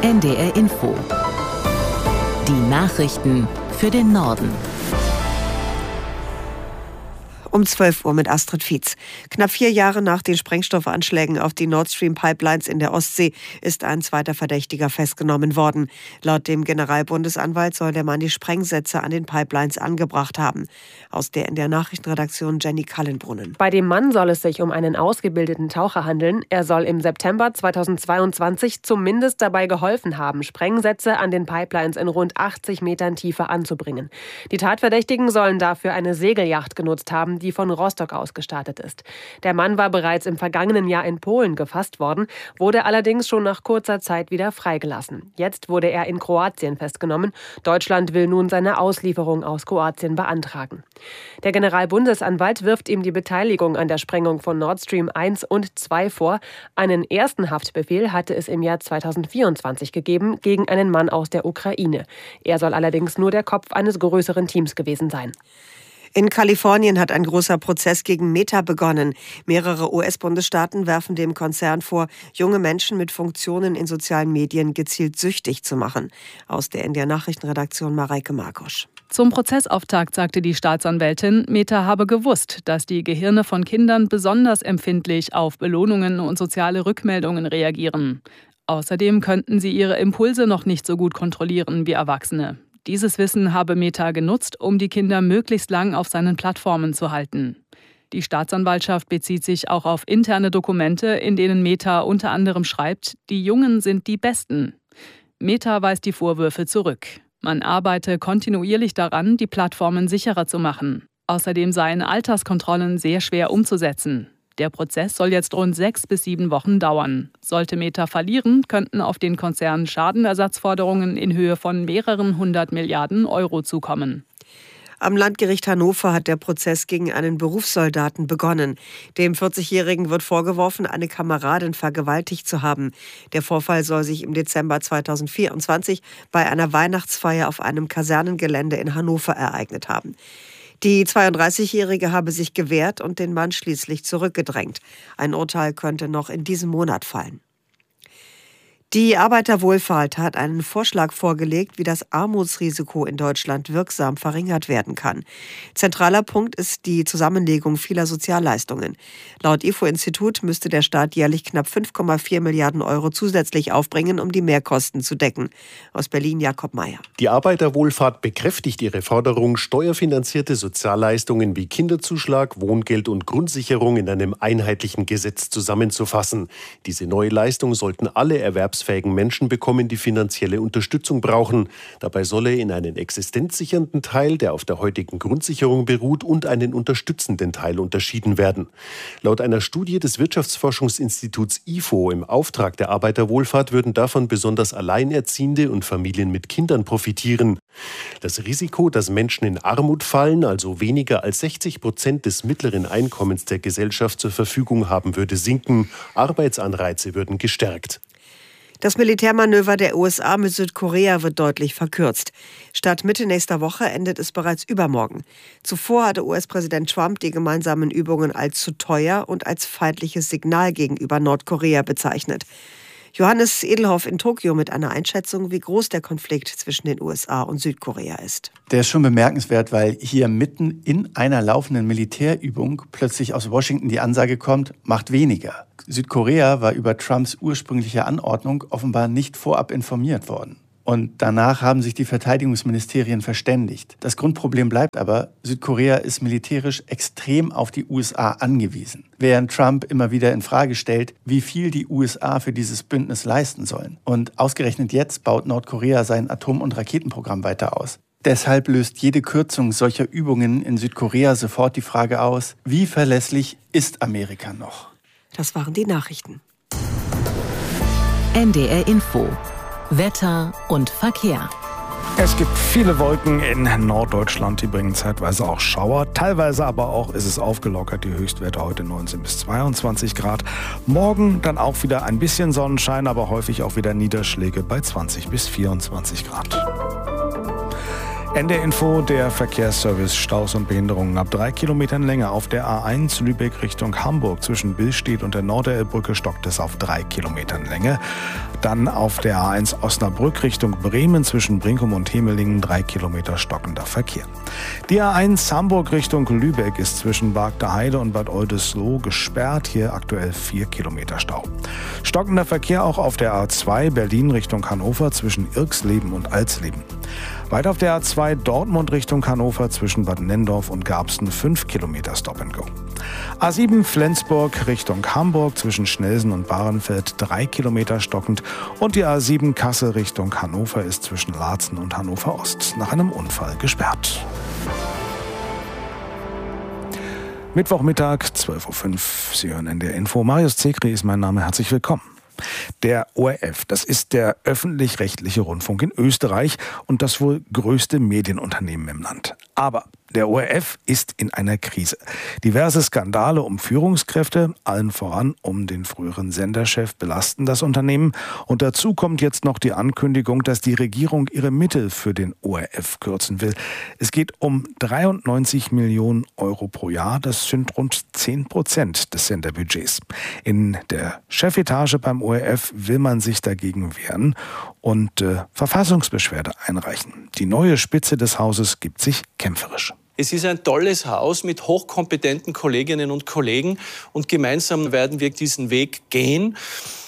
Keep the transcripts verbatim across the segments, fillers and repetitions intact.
N D R Info. Die Nachrichten für den Norden. Um zwölf Uhr mit Astrid Fietz. Knapp vier Jahre nach den Sprengstoffanschlägen auf die Nord Stream Pipelines in der Ostsee ist ein zweiter Verdächtiger festgenommen worden. Laut dem Generalbundesanwalt soll der Mann die Sprengsätze an den Pipelines angebracht haben. Aus der in der Nachrichtenredaktion Jenny Kallenbrunnen. Bei dem Mann soll es sich um einen ausgebildeten Taucher handeln. Er soll im September zweitausendzweiundzwanzig zumindest dabei geholfen haben, Sprengsätze an den Pipelines in rund achtzig Metern Tiefe anzubringen. Die Tatverdächtigen sollen dafür eine Segelyacht genutzt haben, die von Rostock aus gestartet ist. Der Mann war bereits im vergangenen Jahr in Polen gefasst worden, wurde allerdings schon nach kurzer Zeit wieder freigelassen. Jetzt wurde er in Kroatien festgenommen. Deutschland will nun seine Auslieferung aus Kroatien beantragen. Der Generalbundesanwalt wirft ihm die Beteiligung an der Sprengung von Nord Stream eins und zwei vor. Einen ersten Haftbefehl hatte es im Jahr zweitausendvierundzwanzig gegeben gegen einen Mann aus der Ukraine. Er soll allerdings nur der Kopf eines größeren Teams gewesen sein. In Kalifornien hat ein großer Prozess gegen Meta begonnen. Mehrere U S-Bundesstaaten werfen dem Konzern vor, junge Menschen mit Funktionen in sozialen Medien gezielt süchtig zu machen. Aus der N D R Nachrichtenredaktion Mareike Markosch. Zum Prozessauftakt sagte die Staatsanwältin, Meta habe gewusst, dass die Gehirne von Kindern besonders empfindlich auf Belohnungen und soziale Rückmeldungen reagieren. Außerdem könnten sie ihre Impulse noch nicht so gut kontrollieren wie Erwachsene. Dieses Wissen habe Meta genutzt, um die Kinder möglichst lang auf seinen Plattformen zu halten. Die Staatsanwaltschaft bezieht sich auch auf interne Dokumente, in denen Meta unter anderem schreibt, die Jungen sind die Besten. Meta weist die Vorwürfe zurück. Man arbeite kontinuierlich daran, die Plattformen sicherer zu machen. Außerdem seien Alterskontrollen sehr schwer umzusetzen. Der Prozess soll jetzt rund sechs bis sieben Wochen dauern. Sollte Meta verlieren, könnten auf den Konzern Schadenersatzforderungen in Höhe von mehreren hundert Milliarden Euro zukommen. Am Landgericht Hannover hat der Prozess gegen einen Berufssoldaten begonnen. Dem vierzigjährigen wird vorgeworfen, eine Kameradin vergewaltigt zu haben. Der Vorfall soll sich im Dezember zweitausendvierundzwanzig bei einer Weihnachtsfeier auf einem Kasernengelände in Hannover ereignet haben. Die zweiunddreißigjährige habe sich gewehrt und den Mann schließlich zurückgedrängt. Ein Urteil könnte noch in diesem Monat fallen. Die Arbeiterwohlfahrt hat einen Vorschlag vorgelegt, wie das Armutsrisiko in Deutschland wirksam verringert werden kann. Zentraler Punkt ist die Zusammenlegung vieler Sozialleistungen. Laut I F O-Institut müsste der Staat jährlich knapp fünf Komma vier Milliarden Euro zusätzlich aufbringen, um die Mehrkosten zu decken. Aus Berlin Jakob Mayer. Die Arbeiterwohlfahrt bekräftigt ihre Forderung, steuerfinanzierte Sozialleistungen wie Kinderzuschlag, Wohngeld und Grundsicherung in einem einheitlichen Gesetz zusammenzufassen. Diese neue Leistung sollten alle erwerbsfähigen Menschen bekommen, die finanzielle Unterstützung brauchen. Dabei solle in einen existenzsichernden Teil, der auf der heutigen Grundsicherung beruht, und einen unterstützenden Teil unterschieden werden. Laut einer Studie des Wirtschaftsforschungsinstituts I F O im Auftrag der Arbeiterwohlfahrt würden davon besonders Alleinerziehende und Familien mit Kindern profitieren. Das Risiko, dass Menschen in Armut fallen, also weniger als sechzig Prozent des mittleren Einkommens der Gesellschaft zur Verfügung haben, würde sinken. Arbeitsanreize würden gestärkt. Das Militärmanöver der U S A mit Südkorea wird deutlich verkürzt. Statt Mitte nächster Woche endet es bereits übermorgen. Zuvor hatte U S-Präsident Trump die gemeinsamen Übungen als zu teuer und als feindliches Signal gegenüber Nordkorea bezeichnet. Johannes Edelhoff in Tokio mit einer Einschätzung, wie groß der Konflikt zwischen den U S A und Südkorea ist. Der ist schon bemerkenswert, weil hier mitten in einer laufenden Militärübung plötzlich aus Washington die Ansage kommt, macht weniger. Südkorea war über Trumps ursprüngliche Anordnung offenbar nicht vorab informiert worden. Und danach haben sich die Verteidigungsministerien verständigt. Das Grundproblem bleibt aber, Südkorea ist militärisch extrem auf die U S A angewiesen. Während Trump immer wieder in Frage stellt, wie viel die U S A für dieses Bündnis leisten sollen. Und ausgerechnet jetzt baut Nordkorea sein Atom- und Raketenprogramm weiter aus. Deshalb löst jede Kürzung solcher Übungen in Südkorea sofort die Frage aus, wie verlässlich ist Amerika noch? Das waren die Nachrichten. N D R Info. Wetter und Verkehr. Es gibt viele Wolken in Norddeutschland, die bringen zeitweise auch Schauer. Teilweise aber auch ist es aufgelockert, die Höchstwerte heute neunzehn bis zweiundzwanzig Grad. Morgen dann auch wieder ein bisschen Sonnenschein, aber häufig auch wieder Niederschläge bei zwanzig bis vierundzwanzig Grad. N D R Info, der Verkehrsservice, Staus und Behinderungen ab drei Kilometern Länge auf der A eins Lübeck Richtung Hamburg. Zwischen Billstedt und der Norderelbbrücke stockt es auf drei Kilometern Länge. Dann auf der A eins Osnabrück Richtung Bremen zwischen Brinkum und Hemelingen drei Kilometer stockender Verkehr. Die A eins Hamburg Richtung Lübeck ist zwischen Bargter und Bad Oldesloe gesperrt. Hier aktuell vier Kilometer Stau. Stockender Verkehr auch auf der A zwei Berlin Richtung Hannover zwischen Irxleben und Alsleben. Weiter auf der A zwei Dortmund Richtung Hannover zwischen Bad Nendorf und Garbsen fünf Kilometer Stop and Go. A sieben Flensburg Richtung Hamburg zwischen Schnelsen und Bahrenfeld drei Kilometer stockend. Und die A sieben Kassel Richtung Hannover ist zwischen Laatzen und Hannover Ost nach einem Unfall gesperrt. Mittwochmittag, zwölf Uhr fünf. Sie hören N D R Info. Marius Zekri ist mein Name. Herzlich willkommen. Der O R F, das ist der öffentlich-rechtliche Rundfunk in Österreich und das wohl größte Medienunternehmen im Land. Aber der O R F ist in einer Krise. Diverse Skandale um Führungskräfte, allen voran um den früheren Senderchef, belasten das Unternehmen. Und dazu kommt jetzt noch die Ankündigung, dass die Regierung ihre Mittel für den O R F kürzen will. Es geht um dreiundneunzig Millionen Euro pro Jahr. Das sind rund zehn Prozent des Senderbudgets. In der Chefetage beim O R F will man sich dagegen wehren und äh, Verfassungsbeschwerde einreichen. Die neue Spitze des Hauses gibt sich kämpferisch. Es ist ein tolles Haus mit hochkompetenten Kolleginnen und Kollegen und gemeinsam werden wir diesen Weg gehen.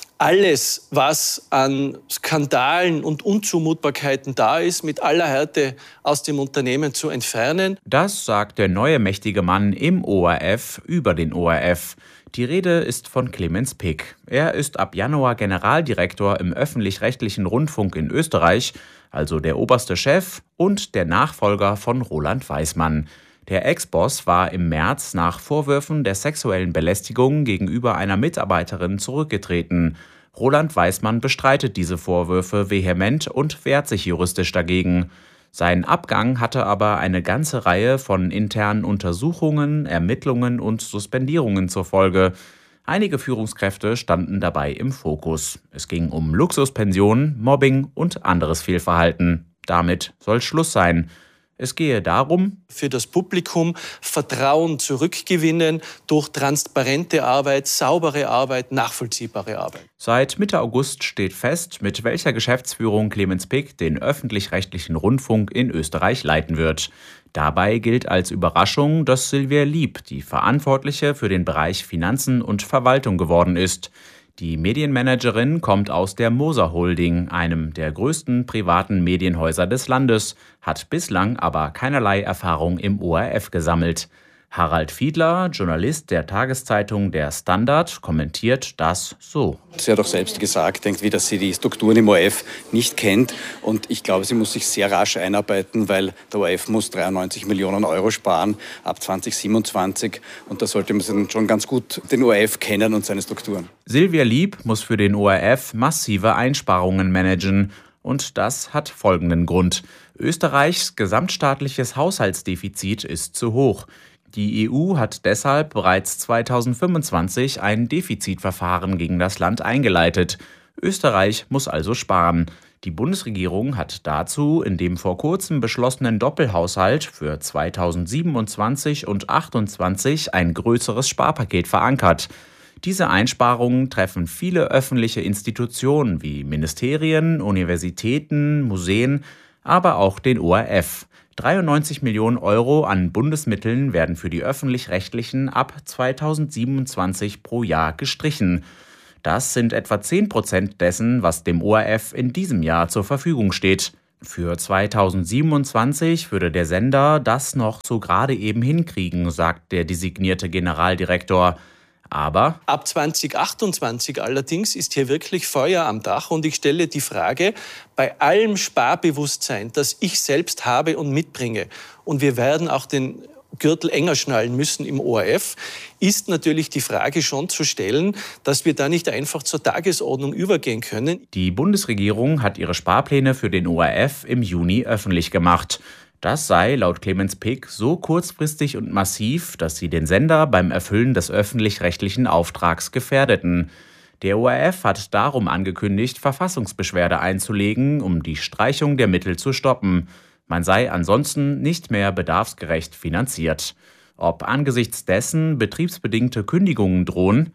Alles, was an Skandalen und Unzumutbarkeiten da ist, mit aller Härte aus dem Unternehmen zu entfernen. Das sagt der neue mächtige Mann im O R F über den O R F. Die Rede ist von Clemens Pick. Er ist ab Januar Generaldirektor im öffentlich-rechtlichen Rundfunk in Österreich, also der oberste Chef und der Nachfolger von Roland Weismann. Der Ex-Boss war im März nach Vorwürfen der sexuellen Belästigung gegenüber einer Mitarbeiterin zurückgetreten. Roland Weismann bestreitet diese Vorwürfe vehement und wehrt sich juristisch dagegen. Sein Abgang hatte aber eine ganze Reihe von internen Untersuchungen, Ermittlungen und Suspendierungen zur Folge. Einige Führungskräfte standen dabei im Fokus. Es ging um Luxuspensionen, Mobbing und anderes Fehlverhalten. Damit soll Schluss sein. Es gehe darum, für das Publikum Vertrauen zurückgewinnen durch transparente Arbeit, saubere Arbeit, nachvollziehbare Arbeit. Seit Mitte August steht fest, mit welcher Geschäftsführung Clemens Pick den öffentlich-rechtlichen Rundfunk in Österreich leiten wird. Dabei gilt als Überraschung, dass Silvia Lieb die Verantwortliche für den Bereich Finanzen und Verwaltung geworden ist. Die Medienmanagerin kommt aus der Moser Holding, einem der größten privaten Medienhäuser des Landes, hat bislang aber keinerlei Erfahrung im O R F gesammelt. Harald Fiedler, Journalist der Tageszeitung Der Standard, kommentiert das so. Sie hat auch selbst gesagt, denkt wie, dass sie die Strukturen im O R F nicht kennt. Und ich glaube, sie muss sich sehr rasch einarbeiten, weil der O R F muss dreiundneunzig Millionen Euro sparen ab zwanzig siebenundzwanzig. Und da sollte man schon ganz gut den O R F kennen und seine Strukturen. Silvia Lieb muss für den O R F massive Einsparungen managen. Und das hat folgenden Grund. Österreichs gesamtstaatliches Haushaltsdefizit ist zu hoch. Die E U hat deshalb bereits zweitausendfünfundzwanzig ein Defizitverfahren gegen das Land eingeleitet. Österreich muss also sparen. Die Bundesregierung hat dazu in dem vor kurzem beschlossenen Doppelhaushalt für zweitausendsiebenundzwanzig und achtundzwanzig ein größeres Sparpaket verankert. Diese Einsparungen treffen viele öffentliche Institutionen wie Ministerien, Universitäten, Museen, aber auch den O R F. dreiundneunzig Millionen Euro an Bundesmitteln werden für die Öffentlich-Rechtlichen ab zweitausendsiebenundzwanzig pro Jahr gestrichen. Das sind etwa zehn Prozent dessen, was dem O R F in diesem Jahr zur Verfügung steht. Für zweitausendsiebenundzwanzig würde der Sender das noch so gerade eben hinkriegen, sagt der designierte Generaldirektor. Aber ab zwanzig achtundzwanzig allerdings ist hier wirklich Feuer am Dach und ich stelle die Frage, bei allem Sparbewusstsein, das ich selbst habe und mitbringe, und wir werden auch den Gürtel enger schnallen müssen im O R F, ist natürlich die Frage schon zu stellen, dass wir da nicht einfach zur Tagesordnung übergehen können. Die Bundesregierung hat ihre Sparpläne für den O R F im Juni öffentlich gemacht. Das sei laut Clemens Pick so kurzfristig und massiv, dass sie den Sender beim Erfüllen des öffentlich-rechtlichen Auftrags gefährdeten. Der O R F hat darum angekündigt, Verfassungsbeschwerde einzulegen, um die Streichung der Mittel zu stoppen. Man sei ansonsten nicht mehr bedarfsgerecht finanziert. Ob angesichts dessen betriebsbedingte Kündigungen drohen?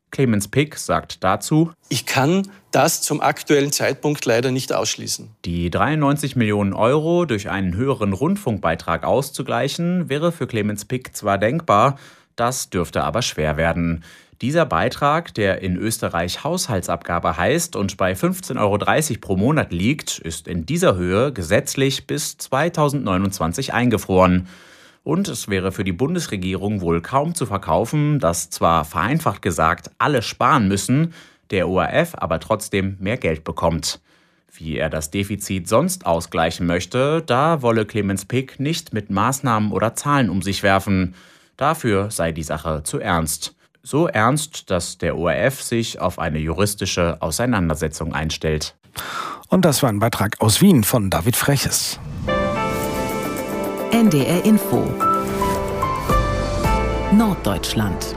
Clemens Pick sagt dazu: Ich kann das zum aktuellen Zeitpunkt leider nicht ausschließen. Die dreiundneunzig Millionen Euro durch einen höheren Rundfunkbeitrag auszugleichen, wäre für Clemens Pick zwar denkbar, das dürfte aber schwer werden. Dieser Beitrag, der in Österreich Haushaltsabgabe heißt und bei fünfzehn Euro dreißig pro Monat liegt, ist in dieser Höhe gesetzlich bis zweitausendneunundzwanzig eingefroren. Und es wäre für die Bundesregierung wohl kaum zu verkaufen, dass zwar vereinfacht gesagt alle sparen müssen, der O R F aber trotzdem mehr Geld bekommt. Wie er das Defizit sonst ausgleichen möchte, da wolle Clemens Pick nicht mit Maßnahmen oder Zahlen um sich werfen. Dafür sei die Sache zu ernst. So ernst, dass der O R F sich auf eine juristische Auseinandersetzung einstellt. Und das war ein Beitrag aus Wien von David Freches. N D R Info Norddeutschland.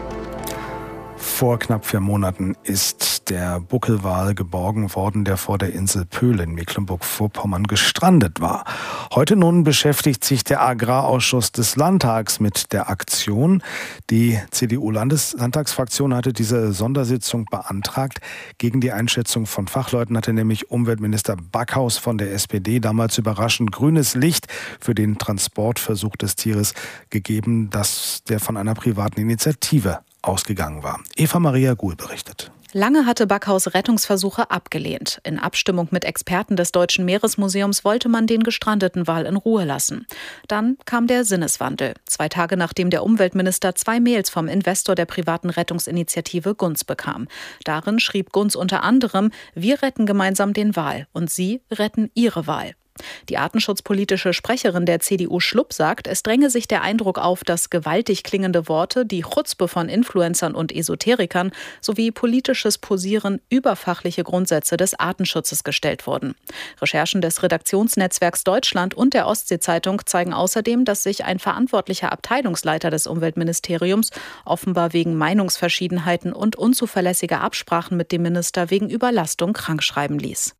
Vor knapp vier Monaten ist der Buckelwal geborgen worden, der vor der Insel Pöhl in Mecklenburg-Vorpommern gestrandet war. Heute nun beschäftigt sich der Agrarausschuss des Landtags mit der Aktion. Die C D U-Landtagsfraktion hatte diese Sondersitzung beantragt. Gegen die Einschätzung von Fachleuten hatte nämlich Umweltminister Backhaus von der S P D damals überraschend grünes Licht für den Transportversuch des Tieres gegeben, das der von einer privaten Initiative ausgegangen war. Eva Maria Guhl berichtet. Lange hatte Backhaus Rettungsversuche abgelehnt. In Abstimmung mit Experten des Deutschen Meeresmuseums wollte man den gestrandeten Wal in Ruhe lassen. Dann kam der Sinneswandel. Zwei Tage nachdem der Umweltminister zwei Mails vom Investor der privaten Rettungsinitiative Gunz bekam. Darin schrieb Gunz unter anderem: Wir retten gemeinsam den Wal und Sie retten Ihre Wal. Die artenschutzpolitische Sprecherin der C D U Schlupp sagt, es dränge sich der Eindruck auf, dass gewaltig klingende Worte, die Chutzpe von Influencern und Esoterikern sowie politisches Posieren über fachliche Grundsätze des Artenschutzes gestellt wurden. Recherchen des Redaktionsnetzwerks Deutschland und der Ostsee-Zeitung zeigen außerdem, dass sich ein verantwortlicher Abteilungsleiter des Umweltministeriums offenbar wegen Meinungsverschiedenheiten und unzuverlässiger Absprachen mit dem Minister wegen Überlastung krankschreiben ließ.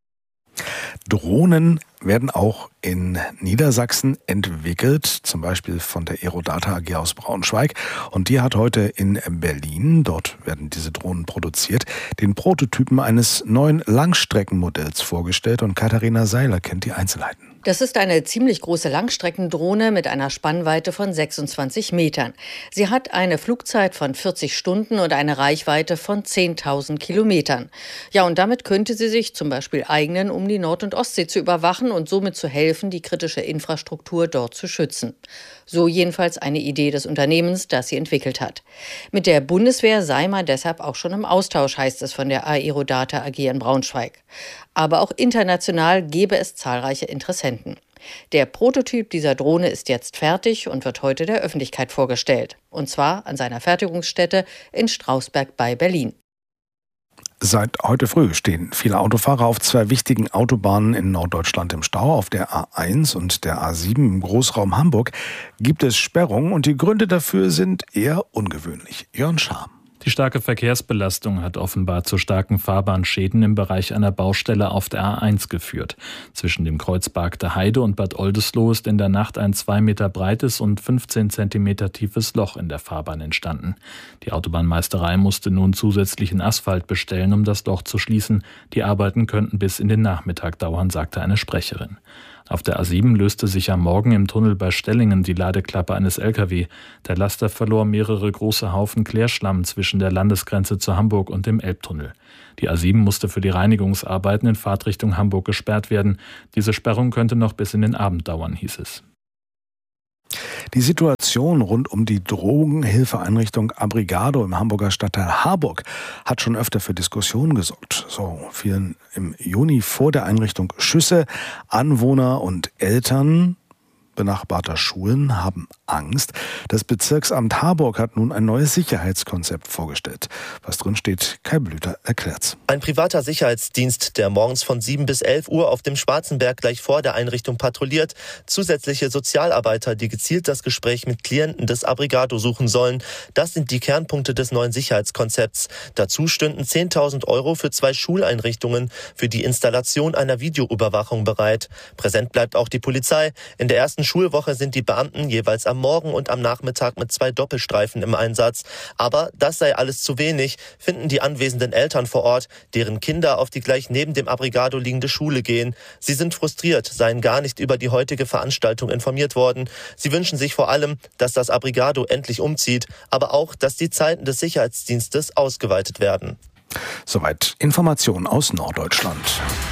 Drohnen werden auch in Niedersachsen entwickelt, zum Beispiel von der Aerodata A G aus Braunschweig. Und die hat heute in Berlin, dort werden diese Drohnen produziert, den Prototypen eines neuen Langstreckenmodells vorgestellt. Und Katharina Seiler kennt die Einzelheiten. Das ist eine ziemlich große Langstreckendrohne mit einer Spannweite von sechsundzwanzig Metern. Sie hat eine Flugzeit von vierzig Stunden und eine Reichweite von zehntausend Kilometern. Ja, und damit könnte sie sich zum Beispiel eignen, um die Nord- und Ostsee zu überwachen und somit zu helfen, die kritische Infrastruktur dort zu schützen. So jedenfalls eine Idee des Unternehmens, das sie entwickelt hat. Mit der Bundeswehr sei man deshalb auch schon im Austausch, heißt es von der Aerodata A G in Braunschweig. Aber auch international gäbe es zahlreiche Interessenten. Der Prototyp dieser Drohne ist jetzt fertig und wird heute der Öffentlichkeit vorgestellt. Und zwar an seiner Fertigungsstätte in Strausberg bei Berlin. Seit heute früh stehen viele Autofahrer auf zwei wichtigen Autobahnen in Norddeutschland im Stau. Auf der A eins und der A sieben im Großraum Hamburg gibt es Sperrungen und die Gründe dafür sind eher ungewöhnlich. Jörn Schaam. Die starke Verkehrsbelastung hat offenbar zu starken Fahrbahnschäden im Bereich einer Baustelle auf der A eins geführt. Zwischen dem Kreuz Bargte Heide und Bad Oldesloe ist in der Nacht ein zwei Meter breites und fünfzehn Zentimeter tiefes Loch in der Fahrbahn entstanden. Die Autobahnmeisterei musste nun zusätzlichen Asphalt bestellen, um das Loch zu schließen. Die Arbeiten könnten bis in den Nachmittag dauern, sagte eine Sprecherin. Auf der A sieben löste sich am Morgen im Tunnel bei Stellingen die Ladeklappe eines L K W. Der Laster verlor mehrere große Haufen Klärschlamm zwischen der Landesgrenze zu Hamburg und dem Elbtunnel. Die A sieben musste für die Reinigungsarbeiten in Fahrtrichtung Hamburg gesperrt werden. Diese Sperrung könnte noch bis in den Abend dauern, hieß es. Die Situation rund um die Drogenhilfeeinrichtung Abrigado im Hamburger Stadtteil Harburg hat schon öfter für Diskussionen gesorgt. So fielen im Juni vor der Einrichtung Schüsse. Anwohner und Eltern benachbarter Schulen haben Angst. Das Bezirksamt Harburg hat nun ein neues Sicherheitskonzept vorgestellt. Was drin steht, Kai Blüter erklärt's. Ein privater Sicherheitsdienst, der morgens von sieben bis elf Uhr auf dem Schwarzenberg gleich vor der Einrichtung patrouilliert. Zusätzliche Sozialarbeiter, die gezielt das Gespräch mit Klienten des Abrigado suchen sollen. Das sind die Kernpunkte des neuen Sicherheitskonzepts. Dazu stünden zehntausend Euro für zwei Schuleinrichtungen für die Installation einer Videoüberwachung bereit. Präsent bleibt auch die Polizei. In der ersten ersten Schulwoche sind die Beamten jeweils am Morgen und am Nachmittag mit zwei Doppelstreifen im Einsatz. Aber das sei alles zu wenig, finden die anwesenden Eltern vor Ort, deren Kinder auf die gleich neben dem Abrigado liegende Schule gehen. Sie sind frustriert, seien gar nicht über die heutige Veranstaltung informiert worden. Sie wünschen sich vor allem, dass das Abrigado endlich umzieht, aber auch, dass die Zeiten des Sicherheitsdienstes ausgeweitet werden. Soweit Informationen aus Norddeutschland.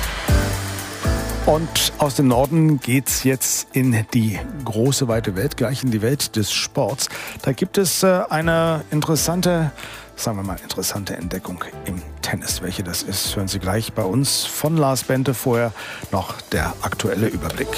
Und aus dem Norden geht's jetzt in die große, weite Welt, gleich in die Welt des Sports. Da gibt es äh, eine interessante, sagen wir mal, interessante Entdeckung im Tennis. Welche das ist, hören Sie gleich bei uns von Lars Bente. Vorher noch der aktuelle Überblick.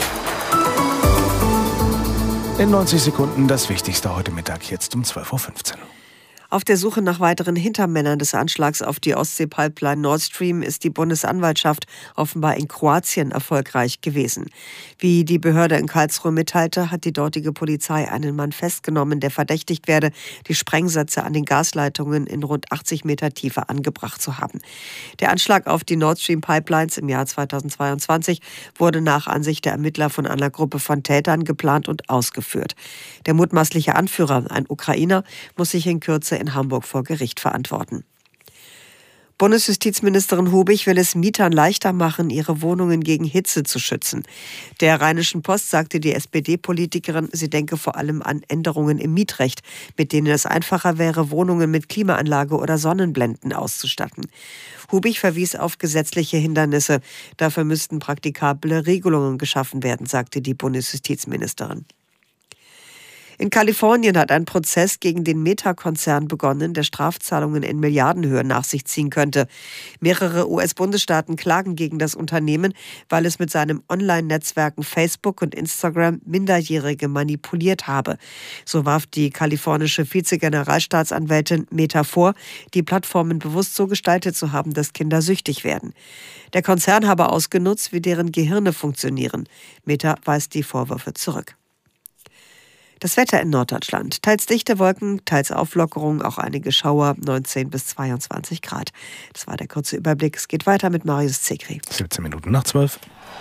In neunzig Sekunden das Wichtigste heute Mittag, jetzt um zwölf Uhr fünfzehn. Auf der Suche nach weiteren Hintermännern des Anschlags auf die Ostsee-Pipeline Nord Stream ist die Bundesanwaltschaft offenbar in Kroatien erfolgreich gewesen. Wie die Behörde in Karlsruhe mitteilte, hat die dortige Polizei einen Mann festgenommen, der verdächtigt werde, die Sprengsätze an den Gasleitungen in rund achtzig Meter Tiefe angebracht zu haben. Der Anschlag auf die Nord Stream Pipelines im Jahr zweitausendzweiundzwanzig wurde nach Ansicht der Ermittler von einer Gruppe von Tätern geplant und ausgeführt. Der mutmaßliche Anführer, ein Ukrainer, muss sich in Kürze in Hamburg vor Gericht verantworten. Bundesjustizministerin Hubig will es Mietern leichter machen, ihre Wohnungen gegen Hitze zu schützen. Der Rheinischen Post sagte die S P D-Politikerin, sie denke vor allem an Änderungen im Mietrecht, mit denen es einfacher wäre, Wohnungen mit Klimaanlage oder Sonnenblenden auszustatten. Hubig verwies auf gesetzliche Hindernisse. Dafür müssten praktikable Regelungen geschaffen werden, sagte die Bundesjustizministerin. In Kalifornien hat ein Prozess gegen den Meta-Konzern begonnen, der Strafzahlungen in Milliardenhöhe nach sich ziehen könnte. Mehrere U S-Bundesstaaten klagen gegen das Unternehmen, weil es mit seinen Online-Netzwerken Facebook und Instagram Minderjährige manipuliert habe. So warf die kalifornische Vize-Generalstaatsanwältin Meta vor, die Plattformen bewusst so gestaltet zu haben, dass Kinder süchtig werden. Der Konzern habe ausgenutzt, wie deren Gehirne funktionieren. Meta weist die Vorwürfe zurück. Das Wetter in Norddeutschland. Teils dichte Wolken, teils Auflockerung, auch einige Schauer, neunzehn bis zweiundzwanzig Grad. Das war der kurze Überblick. Es geht weiter mit Marius Zekri. siebzehn Minuten nach zwölf.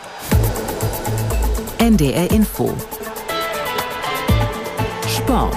N D R Info. Sport.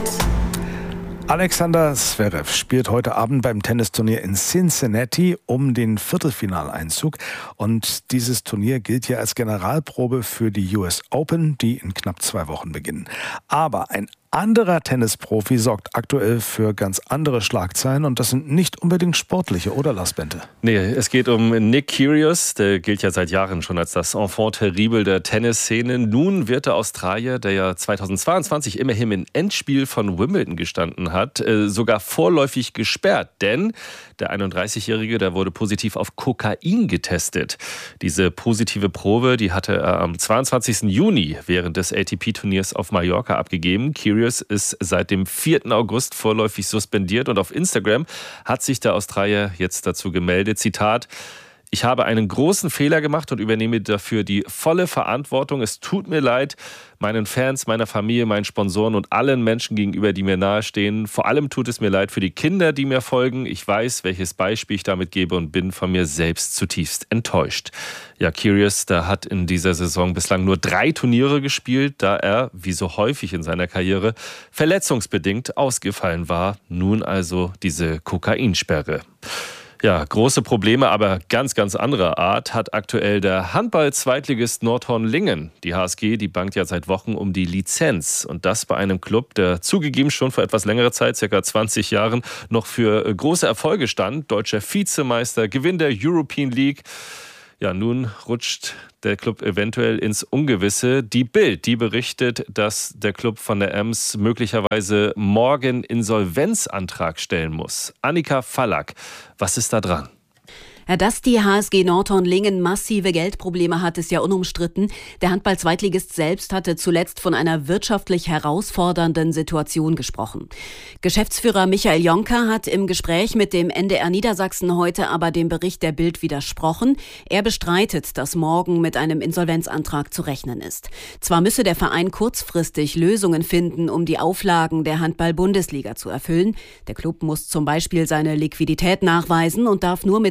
Alexander Zverev spielt heute Abend beim Tennisturnier in Cincinnati um den Viertelfinaleinzug. Und dieses Turnier gilt ja als Generalprobe für die U S Open, die in knapp zwei Wochen beginnen. Aber ein anderer Tennisprofi sorgt aktuell für ganz andere Schlagzeilen und das sind nicht unbedingt sportliche, oder Lars Bente? Nee, es geht um Nick Kyrgios, der gilt ja seit Jahren schon als das Enfant terrible der Tennisszene. Nun wird der Australier, der ja zweitausendzweiundzwanzig immerhin im Endspiel von Wimbledon gestanden hat, sogar vorläufig gesperrt, denn der einunddreißigjährige, der wurde positiv auf Kokain getestet. Diese positive Probe, die hatte er am zweiundzwanzigsten Juni während des A T P-Turniers auf Mallorca abgegeben. Kyrgios ist seit dem vierten August vorläufig suspendiert und auf Instagram hat sich der Australier jetzt dazu gemeldet, Zitat: Ich habe einen großen Fehler gemacht und übernehme dafür die volle Verantwortung. Es tut mir leid, meinen Fans, meiner Familie, meinen Sponsoren und allen Menschen gegenüber, die mir nahestehen. Vor allem tut es mir leid für die Kinder, die mir folgen. Ich weiß, welches Beispiel ich damit gebe und bin von mir selbst zutiefst enttäuscht. Ja, Kyrgios, der hat in dieser Saison bislang nur drei Turniere gespielt, da er, wie so häufig in seiner Karriere, verletzungsbedingt ausgefallen war. Nun also diese Kokainsperre. Ja, große Probleme, aber ganz, ganz anderer Art hat aktuell der Handball-Zweitligist Nordhorn-Lingen. Die H S G, die bangt ja seit Wochen um die Lizenz. Und das bei einem Club, der zugegeben schon vor etwas längerer Zeit, circa zwanzig Jahren, noch für große Erfolge stand. Deutscher Vizemeister, Gewinn der European League. Ja, nun rutscht der Club eventuell ins Ungewisse. Die Bild, die berichtet, dass der Club von der Ems möglicherweise morgen Insolvenzantrag stellen muss. Annika Fallack, was ist da dran? Ja, dass die H S G Nordhorn-Lingen massive Geldprobleme hat, ist ja unumstritten. Der Handball-Zweitligist selbst hatte zuletzt von einer wirtschaftlich herausfordernden Situation gesprochen. Geschäftsführer Michael Jonker hat im Gespräch mit dem N D R Niedersachsen heute aber dem Bericht der Bild widersprochen. Er bestreitet, dass morgen mit einem Insolvenzantrag zu rechnen ist. Zwar müsse der Verein kurzfristig Lösungen finden, um die Auflagen der Handball-Bundesliga zu erfüllen. Der Klub muss zum Beispiel seine Liquidität nachweisen und darf nur mit Zustimmung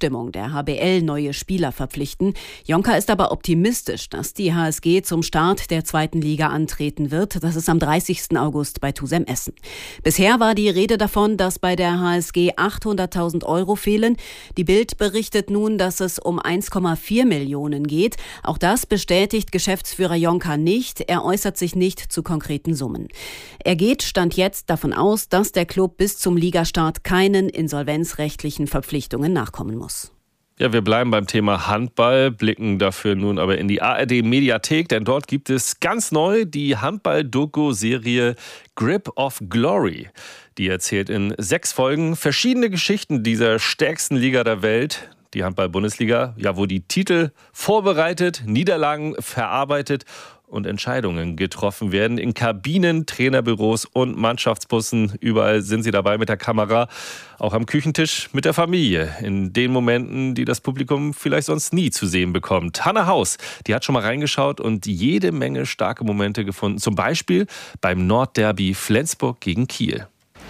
Zustimmung der H B L neue Spieler verpflichten. Jonker ist aber optimistisch, dass die H S G zum Start der zweiten Liga antreten wird. Das ist am dreißigsten August bei Tusem Essen. Bisher war die Rede davon, dass bei der H S G achthunderttausend Euro fehlen. Die Bild berichtet nun, dass es um eins Komma vier Millionen geht. Auch das bestätigt Geschäftsführer Jonker nicht. Er äußert sich nicht zu konkreten Summen. Er geht Stand jetzt davon aus, dass der Klub bis zum Ligastart keinen insolvenzrechtlichen Verpflichtungen nachkommen muss. Ja, wir bleiben beim Thema Handball, blicken dafür nun aber in die A R D-Mediathek, denn dort gibt es ganz neu die Handball-Doku-Serie Grip of Glory. Die erzählt in sechs Folgen verschiedene Geschichten dieser stärksten Liga der Welt, die Handball-Bundesliga, ja, wo die Titel vorbereitet, Niederlagen verarbeitet und Entscheidungen getroffen werden. In Kabinen, Trainerbüros und Mannschaftsbussen. Überall sind sie dabei mit der Kamera. Auch am Küchentisch mit der Familie. In den Momenten, die das Publikum vielleicht sonst nie zu sehen bekommt. Hanna Haus, die hat schon mal reingeschaut und jede Menge starke Momente gefunden. Zum Beispiel beim Nordderby Flensburg gegen Kiel.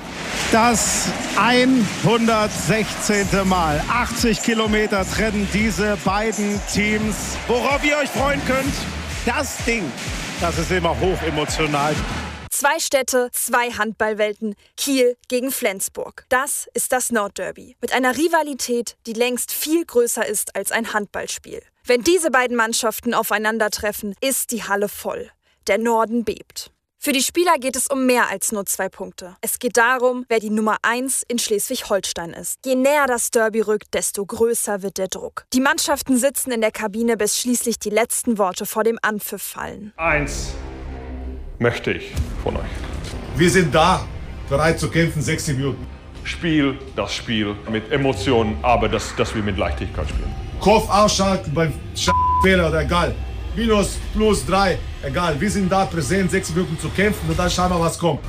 Das hundertsechzehnte Mal. achtzig Kilometer trennen diese beiden Teams. Worauf ihr euch freuen könnt, das Ding, das ist immer hochemotional. Zwei Städte, zwei Handballwelten, Kiel gegen Flensburg. Das ist das Nordderby. Mit einer Rivalität, die längst viel größer ist als ein Handballspiel. Wenn diese beiden Mannschaften aufeinandertreffen, ist die Halle voll. Der Norden bebt. Für die Spieler geht es um mehr als nur zwei Punkte. Es geht darum, wer die Nummer eins in Schleswig-Holstein ist. Je näher das Derby rückt, desto größer wird der Druck. Die Mannschaften sitzen in der Kabine, bis schließlich die letzten Worte vor dem Anpfiff fallen. Eins möchte ich von euch. Wir sind da, bereit zu kämpfen, sechzig Minuten. Spiel das Spiel mit Emotionen, aber dass, dass wir mit Leichtigkeit spielen. Kopf ausschalten beim Fehler oder egal. Minus, plus, drei, egal. Wir sind da präsent, sechs Minuten zu kämpfen und dann schauen wir, was kommt.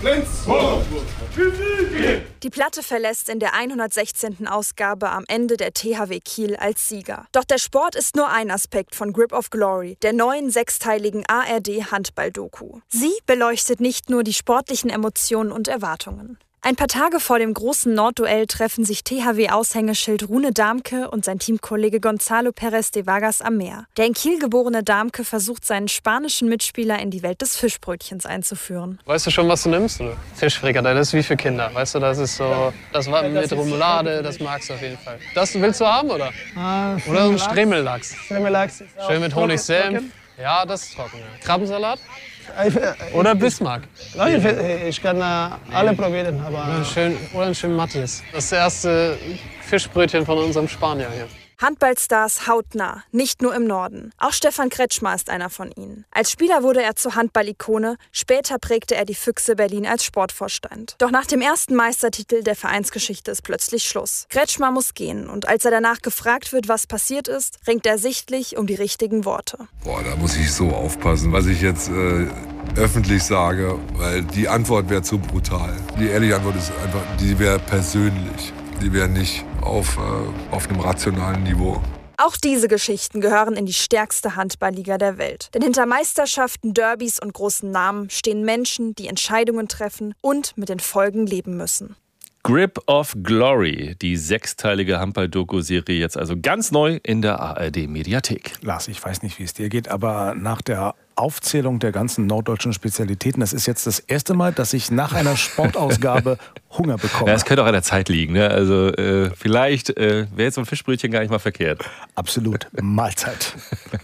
Die Platte verlässt in der hundertsechzehnten Ausgabe am Ende der T H W Kiel als Sieger. Doch der Sport ist nur ein Aspekt von Grip of Glory, der neuen sechsteiligen A R D-Handball-Doku. Sie beleuchtet nicht nur die sportlichen Emotionen und Erwartungen. Ein paar Tage vor dem großen Nordduell treffen sich T H W-Aushängeschild Rune Damke und sein Teamkollege Gonzalo Perez de Vargas am Meer. Der in Kiel geborene Damke versucht, seinen spanischen Mitspieler in die Welt des Fischbrötchens einzuführen. Weißt du schon, was du nimmst? Oder? Fischfrikadelle, das ist wie für Kinder. Weißt du, das ist so, das war mit Remoulade, das magst du auf jeden Fall. Das willst du haben, oder? Ah, oder ein Stremellachs. Stremellachs. Schön mit Honigsenf. Ja, das ist trocken. Ja. Krabbensalat? Oder Bismarck? Ich kann alle probieren. Aber oder ein schön, oder ein schön Matthias. Das erste Fischbrötchen von unserem Spanier hier. Handballstars hautnah, nicht nur im Norden. Auch Stefan Kretschmer ist einer von ihnen. Als Spieler wurde er zur Handball-Ikone, später prägte er die Füchse Berlin als Sportvorstand. Doch nach dem ersten Meistertitel der Vereinsgeschichte ist plötzlich Schluss. Kretschmer muss gehen und als er danach gefragt wird, was passiert ist, ringt er sichtlich um die richtigen Worte. Boah, da muss ich so aufpassen, was ich jetzt äh, öffentlich sage, weil die Antwort wäre zu brutal. Die ehrliche Antwort ist einfach, die wäre persönlich. Die wären nicht auf, äh, auf einem rationalen Niveau. Auch diese Geschichten gehören in die stärkste Handballliga der Welt. Denn hinter Meisterschaften, Derbys und großen Namen stehen Menschen, die Entscheidungen treffen und mit den Folgen leben müssen. Grip of Glory, die sechsteilige Handball-Doku-Serie, jetzt also ganz neu in der A R D-Mediathek. Lars, ich weiß nicht, wie es dir geht, aber nach der Aufzählung der ganzen norddeutschen Spezialitäten, das ist jetzt das erste Mal, dass ich nach einer Sportausgabe Hunger bekomme. Ja, es könnte auch an der Zeit liegen. Ne? Also äh, vielleicht äh, wäre jetzt so ein Fischbrötchen gar nicht mal verkehrt. Absolut. Mahlzeit.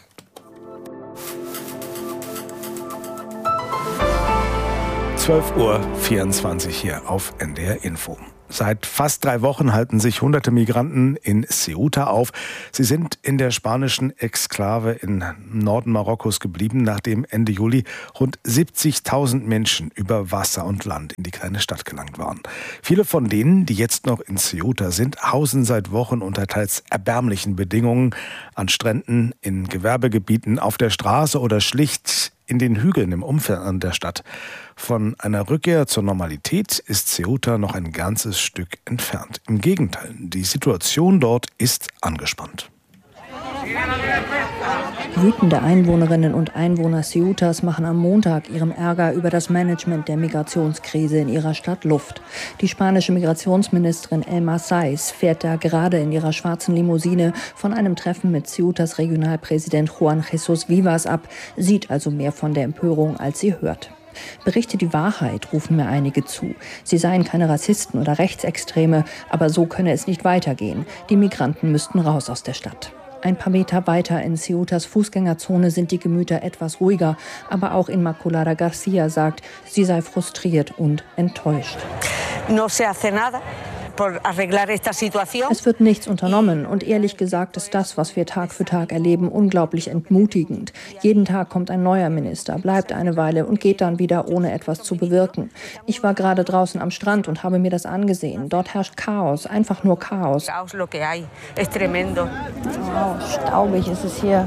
zwölf Uhr vierundzwanzig hier auf N D R Info. Seit fast drei Wochen halten sich hunderte Migranten in Ceuta auf. Sie sind in der spanischen Exklave im Norden Marokkos geblieben, nachdem Ende Juli rund siebzigtausend Menschen über Wasser und Land in die kleine Stadt gelangt waren. Viele von denen, die jetzt noch in Ceuta sind, hausen seit Wochen unter teils erbärmlichen Bedingungen an Stränden, in Gewerbegebieten, auf der Straße oder schlicht in den Hügeln im Umfeld der Stadt. Von einer Rückkehr zur Normalität ist Ceuta noch ein ganzes Stück entfernt. Im Gegenteil, die Situation dort ist angespannt. Wütende Einwohnerinnen und Einwohner Ceutas machen am Montag ihrem Ärger über das Management der Migrationskrise in ihrer Stadt Luft. Die spanische Migrationsministerin Elma Sáiz fährt da gerade in ihrer schwarzen Limousine von einem Treffen mit Ceutas Regionalpräsident Juan Jesús Vivas ab, sieht also mehr von der Empörung, als sie hört. Berichte die Wahrheit, rufen mir einige zu. Sie seien keine Rassisten oder Rechtsextreme, aber so könne es nicht weitergehen. Die Migranten müssten raus aus der Stadt. Ein paar Meter weiter in Ceutas Fußgängerzone sind die Gemüter etwas ruhiger, aber auch Inmaculada Garcia sagt, sie sei frustriert und enttäuscht. No se hace nada. Es wird nichts unternommen und ehrlich gesagt ist das, was wir Tag für Tag erleben, unglaublich entmutigend. Jeden Tag kommt ein neuer Minister, bleibt eine Weile und geht dann wieder, ohne etwas zu bewirken. Ich war gerade draußen am Strand und habe mir das angesehen. Dort herrscht Chaos, einfach nur Chaos. Oh, staubig ist es hier.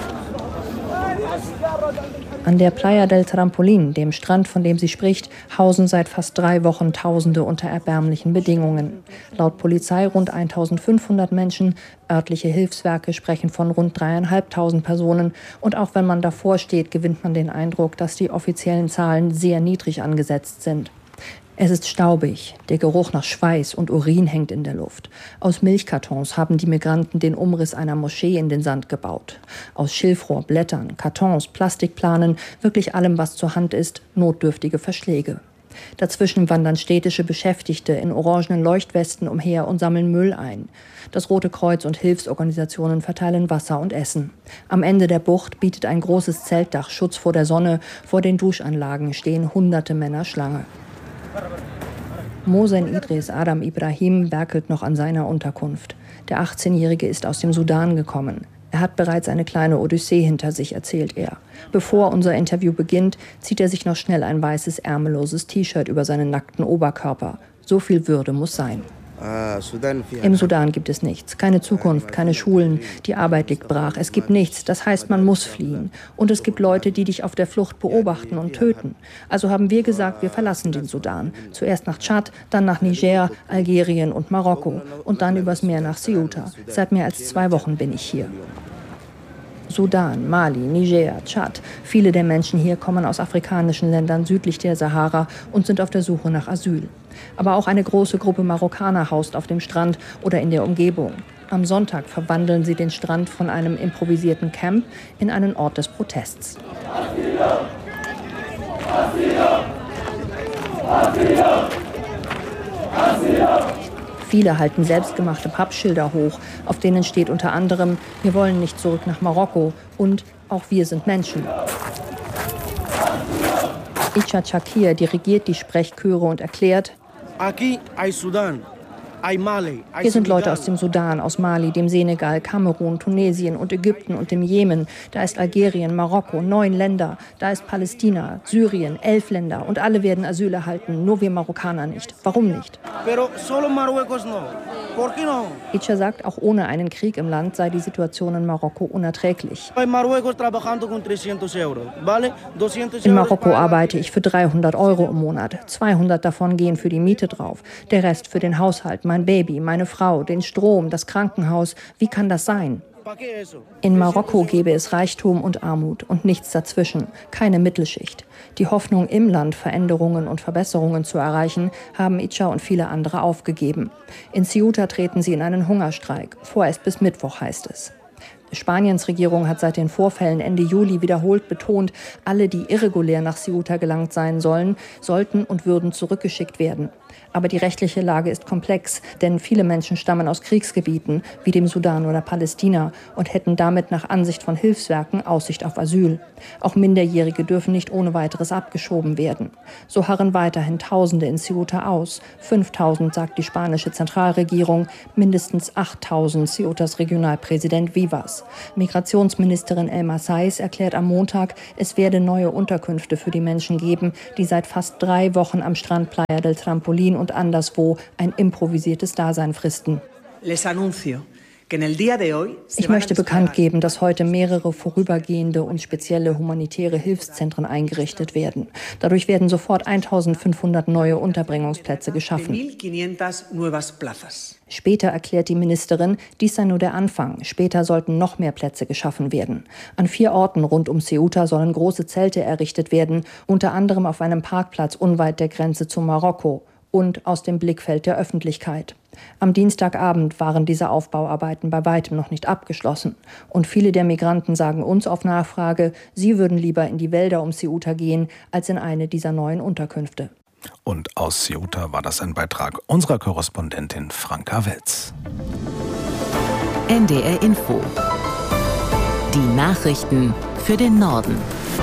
An der Playa del Trampolín, dem Strand, von dem sie spricht, hausen seit fast drei Wochen Tausende unter erbärmlichen Bedingungen. Laut Polizei rund eintausendfünfhundert Menschen, örtliche Hilfswerke sprechen von rund dreieinhalbtausend Personen. Und auch wenn man davor steht, gewinnt man den Eindruck, dass die offiziellen Zahlen sehr niedrig angesetzt sind. Es ist staubig, der Geruch nach Schweiß und Urin hängt in der Luft. Aus Milchkartons haben die Migranten den Umriss einer Moschee in den Sand gebaut. Aus Schilfrohr, Blättern, Kartons, Plastikplanen, wirklich allem, was zur Hand ist, notdürftige Verschläge. Dazwischen wandern städtische Beschäftigte in orangenen Leuchtwesten umher und sammeln Müll ein. Das Rote Kreuz und Hilfsorganisationen verteilen Wasser und Essen. Am Ende der Bucht bietet ein großes Zeltdach Schutz vor der Sonne. Vor den Duschanlagen stehen hunderte Männer Schlange. Mohsen Idris Adam Ibrahim werkelt noch an seiner Unterkunft. Der achtzehnjährige ist aus dem Sudan gekommen. Er hat bereits eine kleine Odyssee hinter sich, erzählt er. Bevor unser Interview beginnt, zieht er sich noch schnell ein weißes, ärmelloses T-Shirt über seinen nackten Oberkörper. So viel Würde muss sein. Im Sudan gibt es nichts, keine Zukunft, keine Schulen, die Arbeit liegt brach, es gibt nichts, das heißt, man muss fliehen. Und es gibt Leute, die dich auf der Flucht beobachten und töten. Also haben wir gesagt, wir verlassen den Sudan. Zuerst nach Tschad, dann nach Niger, Algerien und Marokko und dann übers Meer nach Ceuta. Seit mehr als zwei Wochen bin ich hier. Sudan, Mali, Niger, Tschad. Viele der Menschen hier kommen aus afrikanischen Ländern südlich der Sahara und sind auf der Suche nach Asyl. Aber auch eine große Gruppe Marokkaner haust auf dem Strand oder in der Umgebung. Am Sonntag verwandeln sie den Strand von einem improvisierten Camp in einen Ort des Protests. Viele halten selbstgemachte Pappschilder hoch, auf denen steht unter anderem: Wir wollen nicht zurück nach Marokko und auch wir sind Menschen. Icha Chakir dirigiert die Sprechchöre und erklärt: Hier sind Leute aus dem Sudan, aus Mali, dem Senegal, Kamerun, Tunesien und Ägypten und dem Jemen. Da ist Algerien, Marokko, neun Länder. Da ist Palästina, Syrien, elf Länder. Und alle werden Asyl erhalten, nur wir Marokkaner nicht. Warum nicht? Icha sagt, auch ohne einen Krieg im Land sei die Situation in Marokko unerträglich. In Marokko arbeite ich für dreihundert Euro im Monat. zweihundert davon gehen für die Miete drauf. Der Rest für den Haushalt, mein Baby, meine Frau, den Strom, das Krankenhaus. Wie kann das sein? In Marokko gäbe es Reichtum und Armut und nichts dazwischen, keine Mittelschicht. Die Hoffnung, im Land Veränderungen und Verbesserungen zu erreichen, haben Icha und viele andere aufgegeben. In Ceuta treten sie in einen Hungerstreik. Vorerst bis Mittwoch, heißt es. Spaniens Regierung hat seit den Vorfällen Ende Juli wiederholt betont, alle, die irregulär nach Ceuta gelangt sein sollen, sollten und würden zurückgeschickt werden. Aber die rechtliche Lage ist komplex, denn viele Menschen stammen aus Kriegsgebieten wie dem Sudan oder Palästina und hätten damit nach Ansicht von Hilfswerken Aussicht auf Asyl. Auch Minderjährige dürfen nicht ohne weiteres abgeschoben werden. So harren weiterhin Tausende in Ceuta aus. fünftausend sagt die spanische Zentralregierung, mindestens achttausend Ceutas Regionalpräsident Vivas. Migrationsministerin Elma Sáiz erklärt am Montag, es werde neue Unterkünfte für die Menschen geben, die seit fast drei Wochen am Strand Playa del Trampolín und anderswo ein improvisiertes Dasein fristen. Les anuncio Ich möchte bekannt geben, dass heute mehrere vorübergehende und spezielle humanitäre Hilfszentren eingerichtet werden. Dadurch werden sofort eintausendfünfhundert neue Unterbringungsplätze geschaffen. Später erklärt die Ministerin, dies sei nur der Anfang. Später sollten noch mehr Plätze geschaffen werden. An vier Orten rund um Ceuta sollen große Zelte errichtet werden, unter anderem auf einem Parkplatz unweit der Grenze zu Marokko und aus dem Blickfeld der Öffentlichkeit. Am Dienstagabend waren diese Aufbauarbeiten bei weitem noch nicht abgeschlossen. Und viele der Migranten sagen uns auf Nachfrage, sie würden lieber in die Wälder um Ceuta gehen, als in eine dieser neuen Unterkünfte. Und aus Ceuta war das ein Beitrag unserer Korrespondentin Franka Welz. N D R Info. Die Nachrichten für den Norden.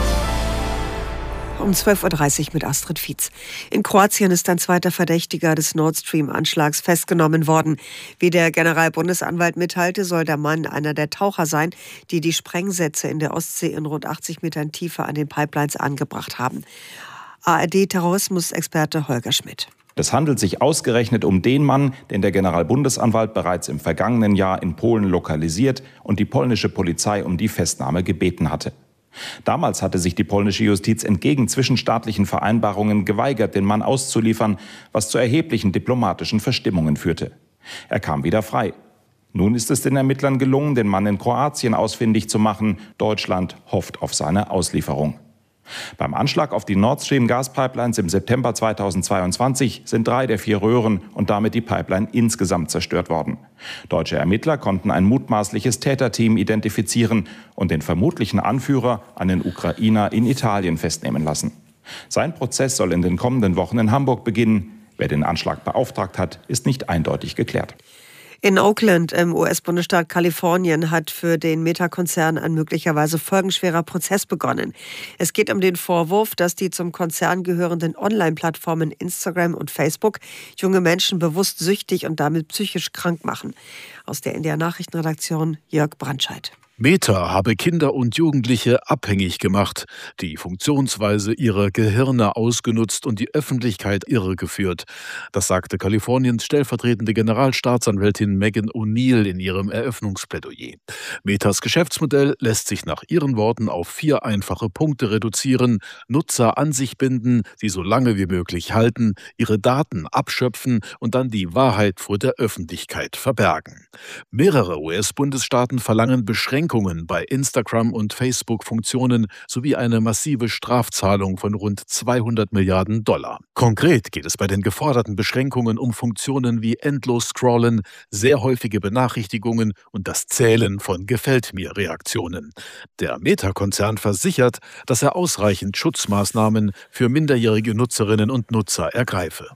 Um zwölf Uhr dreißig mit Astrid Fietz. In Kroatien ist ein zweiter Verdächtiger des Nord Stream-Anschlags festgenommen worden. Wie der Generalbundesanwalt mitteilte, soll der Mann einer der Taucher sein, die die Sprengsätze in der Ostsee in rund achtzig Metern Tiefe an den Pipelines angebracht haben. A R D-Terrorismusexperte Holger Schmidt. Es handelt sich ausgerechnet um den Mann, den der Generalbundesanwalt bereits im vergangenen Jahr in Polen lokalisiert und die polnische Polizei um die Festnahme gebeten hatte. Damals hatte sich die polnische Justiz entgegen zwischenstaatlichen Vereinbarungen geweigert, den Mann auszuliefern, was zu erheblichen diplomatischen Verstimmungen führte. Er kam wieder frei. Nun ist es den Ermittlern gelungen, den Mann in Kroatien ausfindig zu machen. Deutschland hofft auf seine Auslieferung. Beim Anschlag auf die Nord Stream Gaspipelines im September zweitausendzweiundzwanzig sind drei der vier Röhren und damit die Pipeline insgesamt zerstört worden. Deutsche Ermittler konnten ein mutmaßliches Täterteam identifizieren und den vermutlichen Anführer, einen Ukrainer, in Italien festnehmen lassen. Sein Prozess soll in den kommenden Wochen in Hamburg beginnen. Wer den Anschlag beauftragt hat, ist nicht eindeutig geklärt. In Oakland im U S-Bundesstaat Kalifornien hat für den Meta-Konzern ein möglicherweise folgenschwerer Prozess begonnen. Es geht um den Vorwurf, dass die zum Konzern gehörenden Online-Plattformen Instagram und Facebook junge Menschen bewusst süchtig und damit psychisch krank machen. Aus der N D R-Nachrichtenredaktion Jörg Brandscheid. Meta habe Kinder und Jugendliche abhängig gemacht, die Funktionsweise ihrer Gehirne ausgenutzt und die Öffentlichkeit irregeführt. Das sagte Kaliforniens stellvertretende Generalstaatsanwältin Megan O'Neill in ihrem Eröffnungsplädoyer. Metas Geschäftsmodell lässt sich nach ihren Worten auf vier einfache Punkte reduzieren: Nutzer an sich binden, sie so lange wie möglich halten, ihre Daten abschöpfen und dann die Wahrheit vor der Öffentlichkeit verbergen. Mehrere U S-Bundesstaaten verlangen Beschränkungen bei Instagram- und Facebook-Funktionen sowie eine massive Strafzahlung von rund zweihundert Milliarden Dollar. Konkret geht es bei den geforderten Beschränkungen um Funktionen wie Endlos-Scrollen, sehr häufige Benachrichtigungen und das Zählen von Gefällt-mir-Reaktionen. Der Meta-Konzern versichert, dass er ausreichend Schutzmaßnahmen für minderjährige Nutzerinnen und Nutzer ergreife.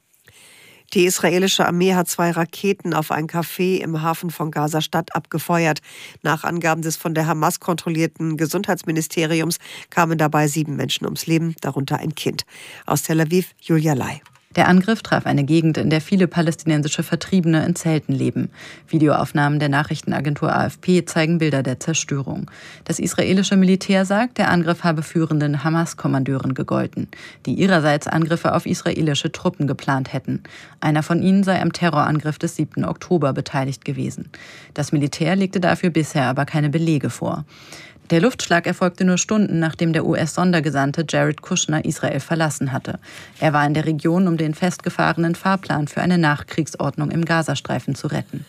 Die israelische Armee hat zwei Raketen auf ein Café im Hafen von Gaza-Stadt abgefeuert. Nach Angaben des von der Hamas kontrollierten Gesundheitsministeriums kamen dabei sieben Menschen ums Leben, darunter ein Kind. Aus Tel Aviv, Julia Lai. Der Angriff traf eine Gegend, in der viele palästinensische Vertriebene in Zelten leben. Videoaufnahmen der Nachrichtenagentur A F P zeigen Bilder der Zerstörung. Das israelische Militär sagt, der Angriff habe führenden Hamas-Kommandeuren gegolten, die ihrerseits Angriffe auf israelische Truppen geplant hätten. Einer von ihnen sei am Terrorangriff des siebten Oktober beteiligt gewesen. Das Militär legte dafür bisher aber keine Belege vor. Der Luftschlag erfolgte nur Stunden, nachdem der U S-Sondergesandte Jared Kushner Israel verlassen hatte. Er war in der Region, um den festgefahrenen Fahrplan für eine Nachkriegsordnung im Gazastreifen zu retten.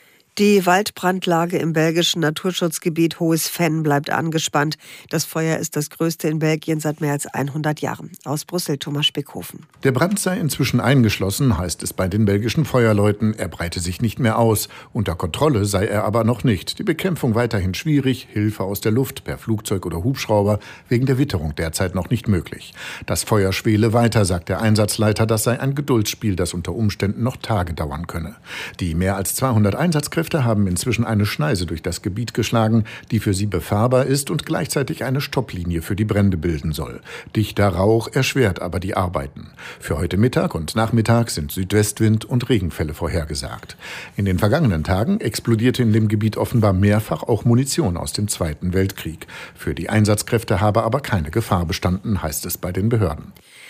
Die Waldbrandlage im belgischen Naturschutzgebiet Hohes Venn bleibt angespannt. Das Feuer ist das größte in Belgien seit mehr als hundert Jahren. Aus Brüssel, Thomas Spickhofen. Der Brand sei inzwischen eingeschlossen, heißt es bei den belgischen Feuerleuten. Er breite sich nicht mehr aus. Unter Kontrolle sei er aber noch nicht. Die Bekämpfung weiterhin schwierig. Hilfe aus der Luft per Flugzeug oder Hubschrauber wegen der Witterung derzeit noch nicht möglich. Das Feuer schwele weiter, sagt der Einsatzleiter. Das sei ein Geduldsspiel, das unter Umständen noch Tage dauern könne. Die mehr als zweihundert Einsatzkräfte haben inzwischen eine Schneise durch das Gebiet geschlagen, die für sie befahrbar ist und gleichzeitig eine Stopplinie für die Brände bilden soll. Dichter Rauch erschwert aber die Arbeiten. Für heute Mittag und Nachmittag sind Südwestwind und Regenfälle vorhergesagt. In den vergangenen Tagen explodierte in dem Gebiet offenbar mehrfach auch Munition aus dem Zweiten Weltkrieg. Für die Einsatzkräfte habe aber keine Gefahr bestanden, heißt es bei den Behörden.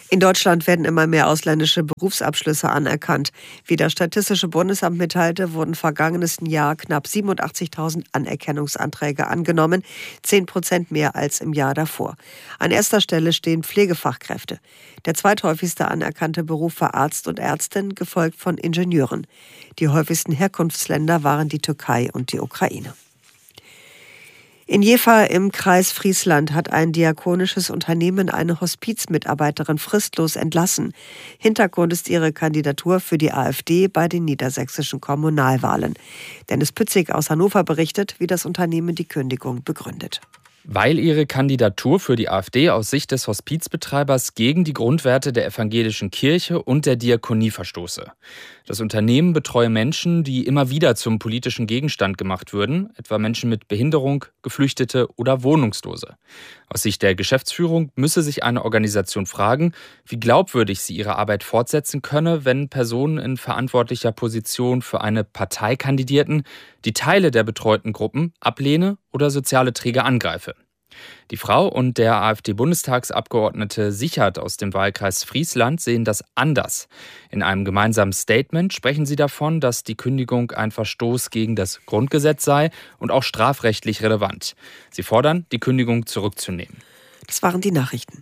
In Deutschland werden immer mehr ausländische Berufsabschlüsse anerkannt. Wie das Statistische Bundesamt mitteilte, wurden vergangenes Jahr knapp siebenundachtzigtausend Anerkennungsanträge angenommen, zehn Prozent mehr als im Jahr davor. An erster Stelle stehen Pflegefachkräfte. Der zweithäufigste anerkannte Beruf war Arzt und Ärztin, gefolgt von Ingenieuren. Die häufigsten Herkunftsländer waren die Türkei und die Ukraine. In Jever im Kreis Friesland hat ein diakonisches Unternehmen eine Hospizmitarbeiterin fristlos entlassen. Hintergrund ist ihre Kandidatur für die AfD bei den niedersächsischen Kommunalwahlen. Dennis Pützig aus Hannover berichtet, wie das Unternehmen die Kündigung begründet. Weil ihre Kandidatur für die AfD aus Sicht des Hospizbetreibers gegen die Grundwerte der evangelischen Kirche und der Diakonie verstoße. Das Unternehmen betreue Menschen, die immer wieder zum politischen Gegenstand gemacht würden, etwa Menschen mit Behinderung, Geflüchtete oder Wohnungslose. Aus Sicht der Geschäftsführung müsse sich eine Organisation fragen, wie glaubwürdig sie ihre Arbeit fortsetzen könne, wenn Personen in verantwortlicher Position für eine Partei kandidierten, die Teile der betreuten Gruppen ablehne oder soziale Träger angreife. Die Frau und der AfD-Bundestagsabgeordnete Sichert aus dem Wahlkreis Friesland sehen das anders. In einem gemeinsamen Statement sprechen sie davon, dass die Kündigung ein Verstoß gegen das Grundgesetz sei und auch strafrechtlich relevant. Sie fordern, die Kündigung zurückzunehmen. Das waren die Nachrichten.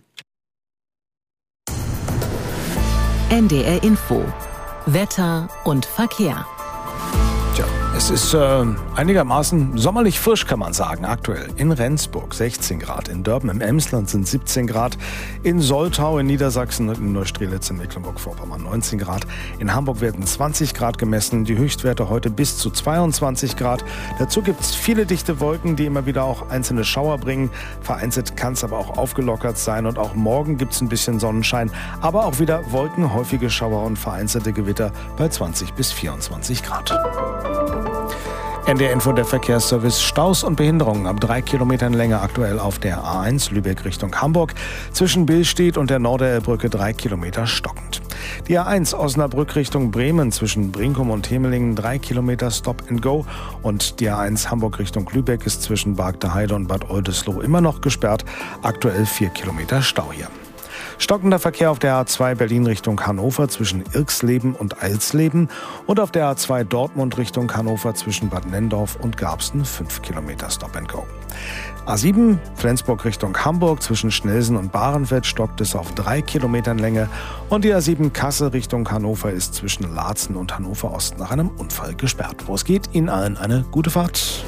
N D R Info. Wetter und Verkehr. Tja, es ist äh, einigermaßen sommerlich frisch, kann man sagen, aktuell. In Rendsburg sechzehn Grad, in Dörpen im Emsland sind siebzehn Grad, in Soltau in Niedersachsen und in Neustrelitz in Mecklenburg-Vorpommern neunzehn Grad. In Hamburg werden zwanzig Grad gemessen, die Höchstwerte heute bis zu zweiundzwanzig Grad. Dazu gibt es viele dichte Wolken, die immer wieder auch einzelne Schauer bringen. Vereinzelt kann es aber auch aufgelockert sein und auch morgen gibt es ein bisschen Sonnenschein, aber auch wieder Wolken, häufige Schauer und vereinzelte Gewitter bei zwanzig bis vierundzwanzig Grad. N D R Info, der Verkehrsservice. Staus und Behinderungen ab drei Kilometern Länge aktuell auf der A eins Lübeck Richtung Hamburg. Zwischen Billstedt und der Norderelbrücke drei Kilometer stockend. Die A eins Osnabrück Richtung Bremen zwischen Brinkum und Hemelingen drei Kilometer Stop and Go. Und die A eins Hamburg Richtung Lübeck ist zwischen Bargteheide und Bad Oldesloe immer noch gesperrt. Aktuell vier Kilometer Stau hier. Stockender Verkehr auf der A zwei Berlin Richtung Hannover zwischen Irxleben und Eilsleben und auf der A zwei Dortmund Richtung Hannover zwischen Bad Nenndorf und Garbsten fünf Kilometer Stop and Go. A sieben Flensburg Richtung Hamburg zwischen Schnelsen und Bahrenfeld stockt es auf drei Kilometern Länge und die A sieben Kassel Richtung Hannover ist zwischen Laatzen und Hannover Ost nach einem Unfall gesperrt. Wo es geht, Ihnen allen eine gute Fahrt.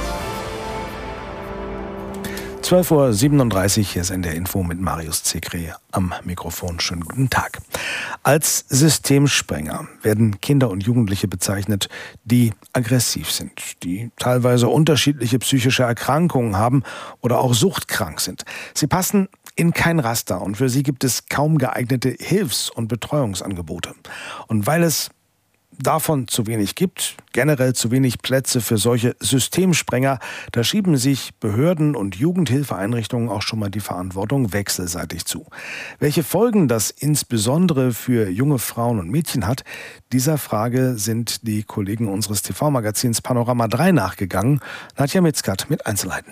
zwölf Uhr siebenunddreißig, hier ist N D R Info mit Marius Zekre am Mikrofon. Schönen guten Tag. Als Systemsprenger werden Kinder und Jugendliche bezeichnet, die aggressiv sind, die teilweise unterschiedliche psychische Erkrankungen haben oder auch suchtkrank sind. Sie passen in kein Raster und für sie gibt es kaum geeignete Hilfs- und Betreuungsangebote. Und weil es davon zu wenig gibt, generell zu wenig Plätze für solche Systemsprenger, da schieben sich Behörden und Jugendhilfeeinrichtungen auch schon mal die Verantwortung wechselseitig zu. Welche Folgen das insbesondere für junge Frauen und Mädchen hat, dieser Frage sind die Kollegen unseres T V-Magazins Panorama drei nachgegangen. Nadja Mitzkat mit Einzelheiten.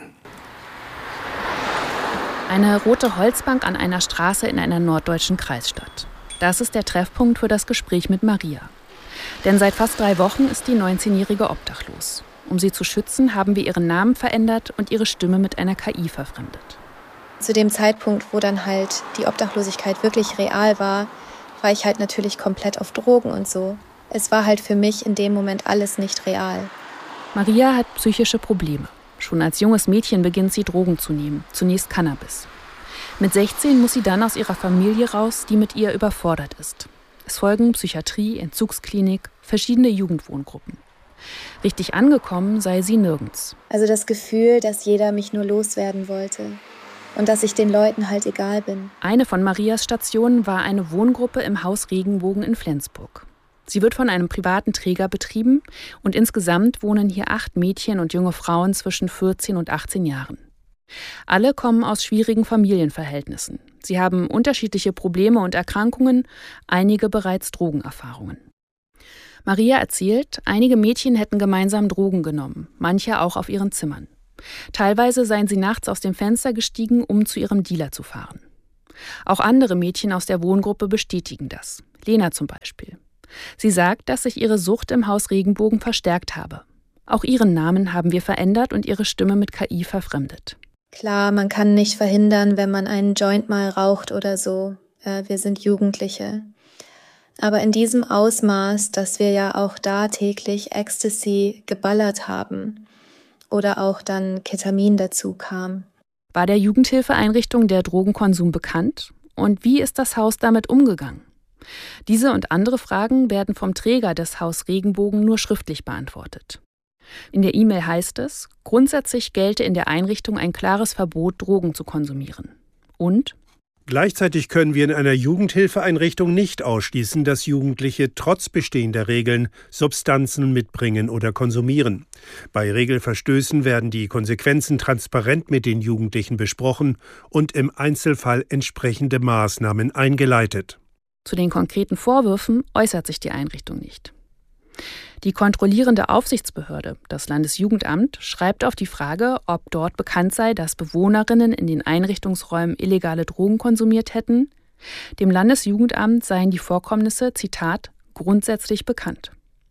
Eine rote Holzbank an einer Straße in einer norddeutschen Kreisstadt. Das ist der Treffpunkt für das Gespräch mit Maria. Denn seit fast drei Wochen ist die neunzehnjährige obdachlos. Um sie zu schützen, haben wir ihren Namen verändert und ihre Stimme mit einer K I verfremdet. Zu dem Zeitpunkt, wo dann halt die Obdachlosigkeit wirklich real war, war ich halt natürlich komplett auf Drogen und so. Es war halt für mich in dem Moment alles nicht real. Maria hat psychische Probleme. Schon als junges Mädchen beginnt sie Drogen zu nehmen, zunächst Cannabis. Mit sechzehn muss sie dann aus ihrer Familie raus, die mit ihr überfordert ist. Es folgen Psychiatrie, Entzugsklinik, verschiedene Jugendwohngruppen. Richtig angekommen sei sie nirgends. Also das Gefühl, dass jeder mich nur loswerden wollte und dass ich den Leuten halt egal bin. Eine von Marias Stationen war eine Wohngruppe im Haus Regenbogen in Flensburg. Sie wird von einem privaten Träger betrieben und insgesamt wohnen hier acht Mädchen und junge Frauen zwischen vierzehn und achtzehn Jahren. Alle kommen aus schwierigen Familienverhältnissen. Sie haben unterschiedliche Probleme und Erkrankungen, einige bereits Drogenerfahrungen. Maria erzählt, einige Mädchen hätten gemeinsam Drogen genommen, manche auch auf ihren Zimmern. Teilweise seien sie nachts aus dem Fenster gestiegen, um zu ihrem Dealer zu fahren. Auch andere Mädchen aus der Wohngruppe bestätigen das. Lena zum Beispiel. Sie sagt, dass sich ihre Sucht im Haus Regenbogen verstärkt habe. Auch ihren Namen haben wir verändert und ihre Stimme mit K I verfremdet. Klar, man kann nicht verhindern, wenn man einen Joint mal raucht oder so. Äh, wir sind Jugendliche. Aber in diesem Ausmaß, dass wir ja auch da täglich Ecstasy geballert haben oder auch dann Ketamin dazu kam. War der Jugendhilfeeinrichtung der Drogenkonsum bekannt? Und wie ist das Haus damit umgegangen? Diese und andere Fragen werden vom Träger des Haus Regenbogen nur schriftlich beantwortet. In der E-Mail heißt es, grundsätzlich gelte in der Einrichtung ein klares Verbot, Drogen zu konsumieren. Und? Gleichzeitig können wir in einer Jugendhilfeeinrichtung nicht ausschließen, dass Jugendliche trotz bestehender Regeln Substanzen mitbringen oder konsumieren. Bei Regelverstößen werden die Konsequenzen transparent mit den Jugendlichen besprochen und im Einzelfall entsprechende Maßnahmen eingeleitet. Zu den konkreten Vorwürfen äußert sich die Einrichtung nicht. Die kontrollierende Aufsichtsbehörde, das Landesjugendamt, schreibt auf die Frage, ob dort bekannt sei, dass Bewohnerinnen in den Einrichtungsräumen illegale Drogen konsumiert hätten. Dem Landesjugendamt seien die Vorkommnisse, Zitat, grundsätzlich bekannt.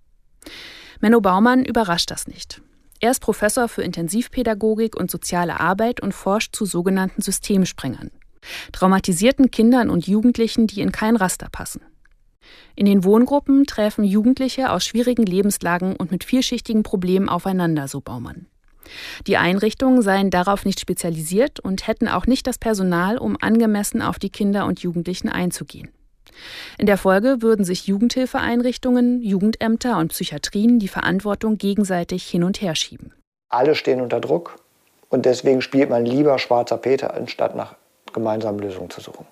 Menno Baumann überrascht das nicht. Er ist Professor für Intensivpädagogik und soziale Arbeit und forscht zu sogenannten Systemsprengern, traumatisierten Kindern und Jugendlichen, die in kein Raster passen. In den Wohngruppen treffen Jugendliche aus schwierigen Lebenslagen und mit vielschichtigen Problemen aufeinander, so Baumann. Die Einrichtungen seien darauf nicht spezialisiert und hätten auch nicht das Personal, um angemessen auf die Kinder und Jugendlichen einzugehen. In der Folge würden sich Jugendhilfeeinrichtungen, Jugendämter und Psychiatrien die Verantwortung gegenseitig hin und her schieben. Alle stehen unter Druck und deswegen spielt man lieber schwarzer Peter, anstatt nach gemeinsamen Lösungen zu suchen.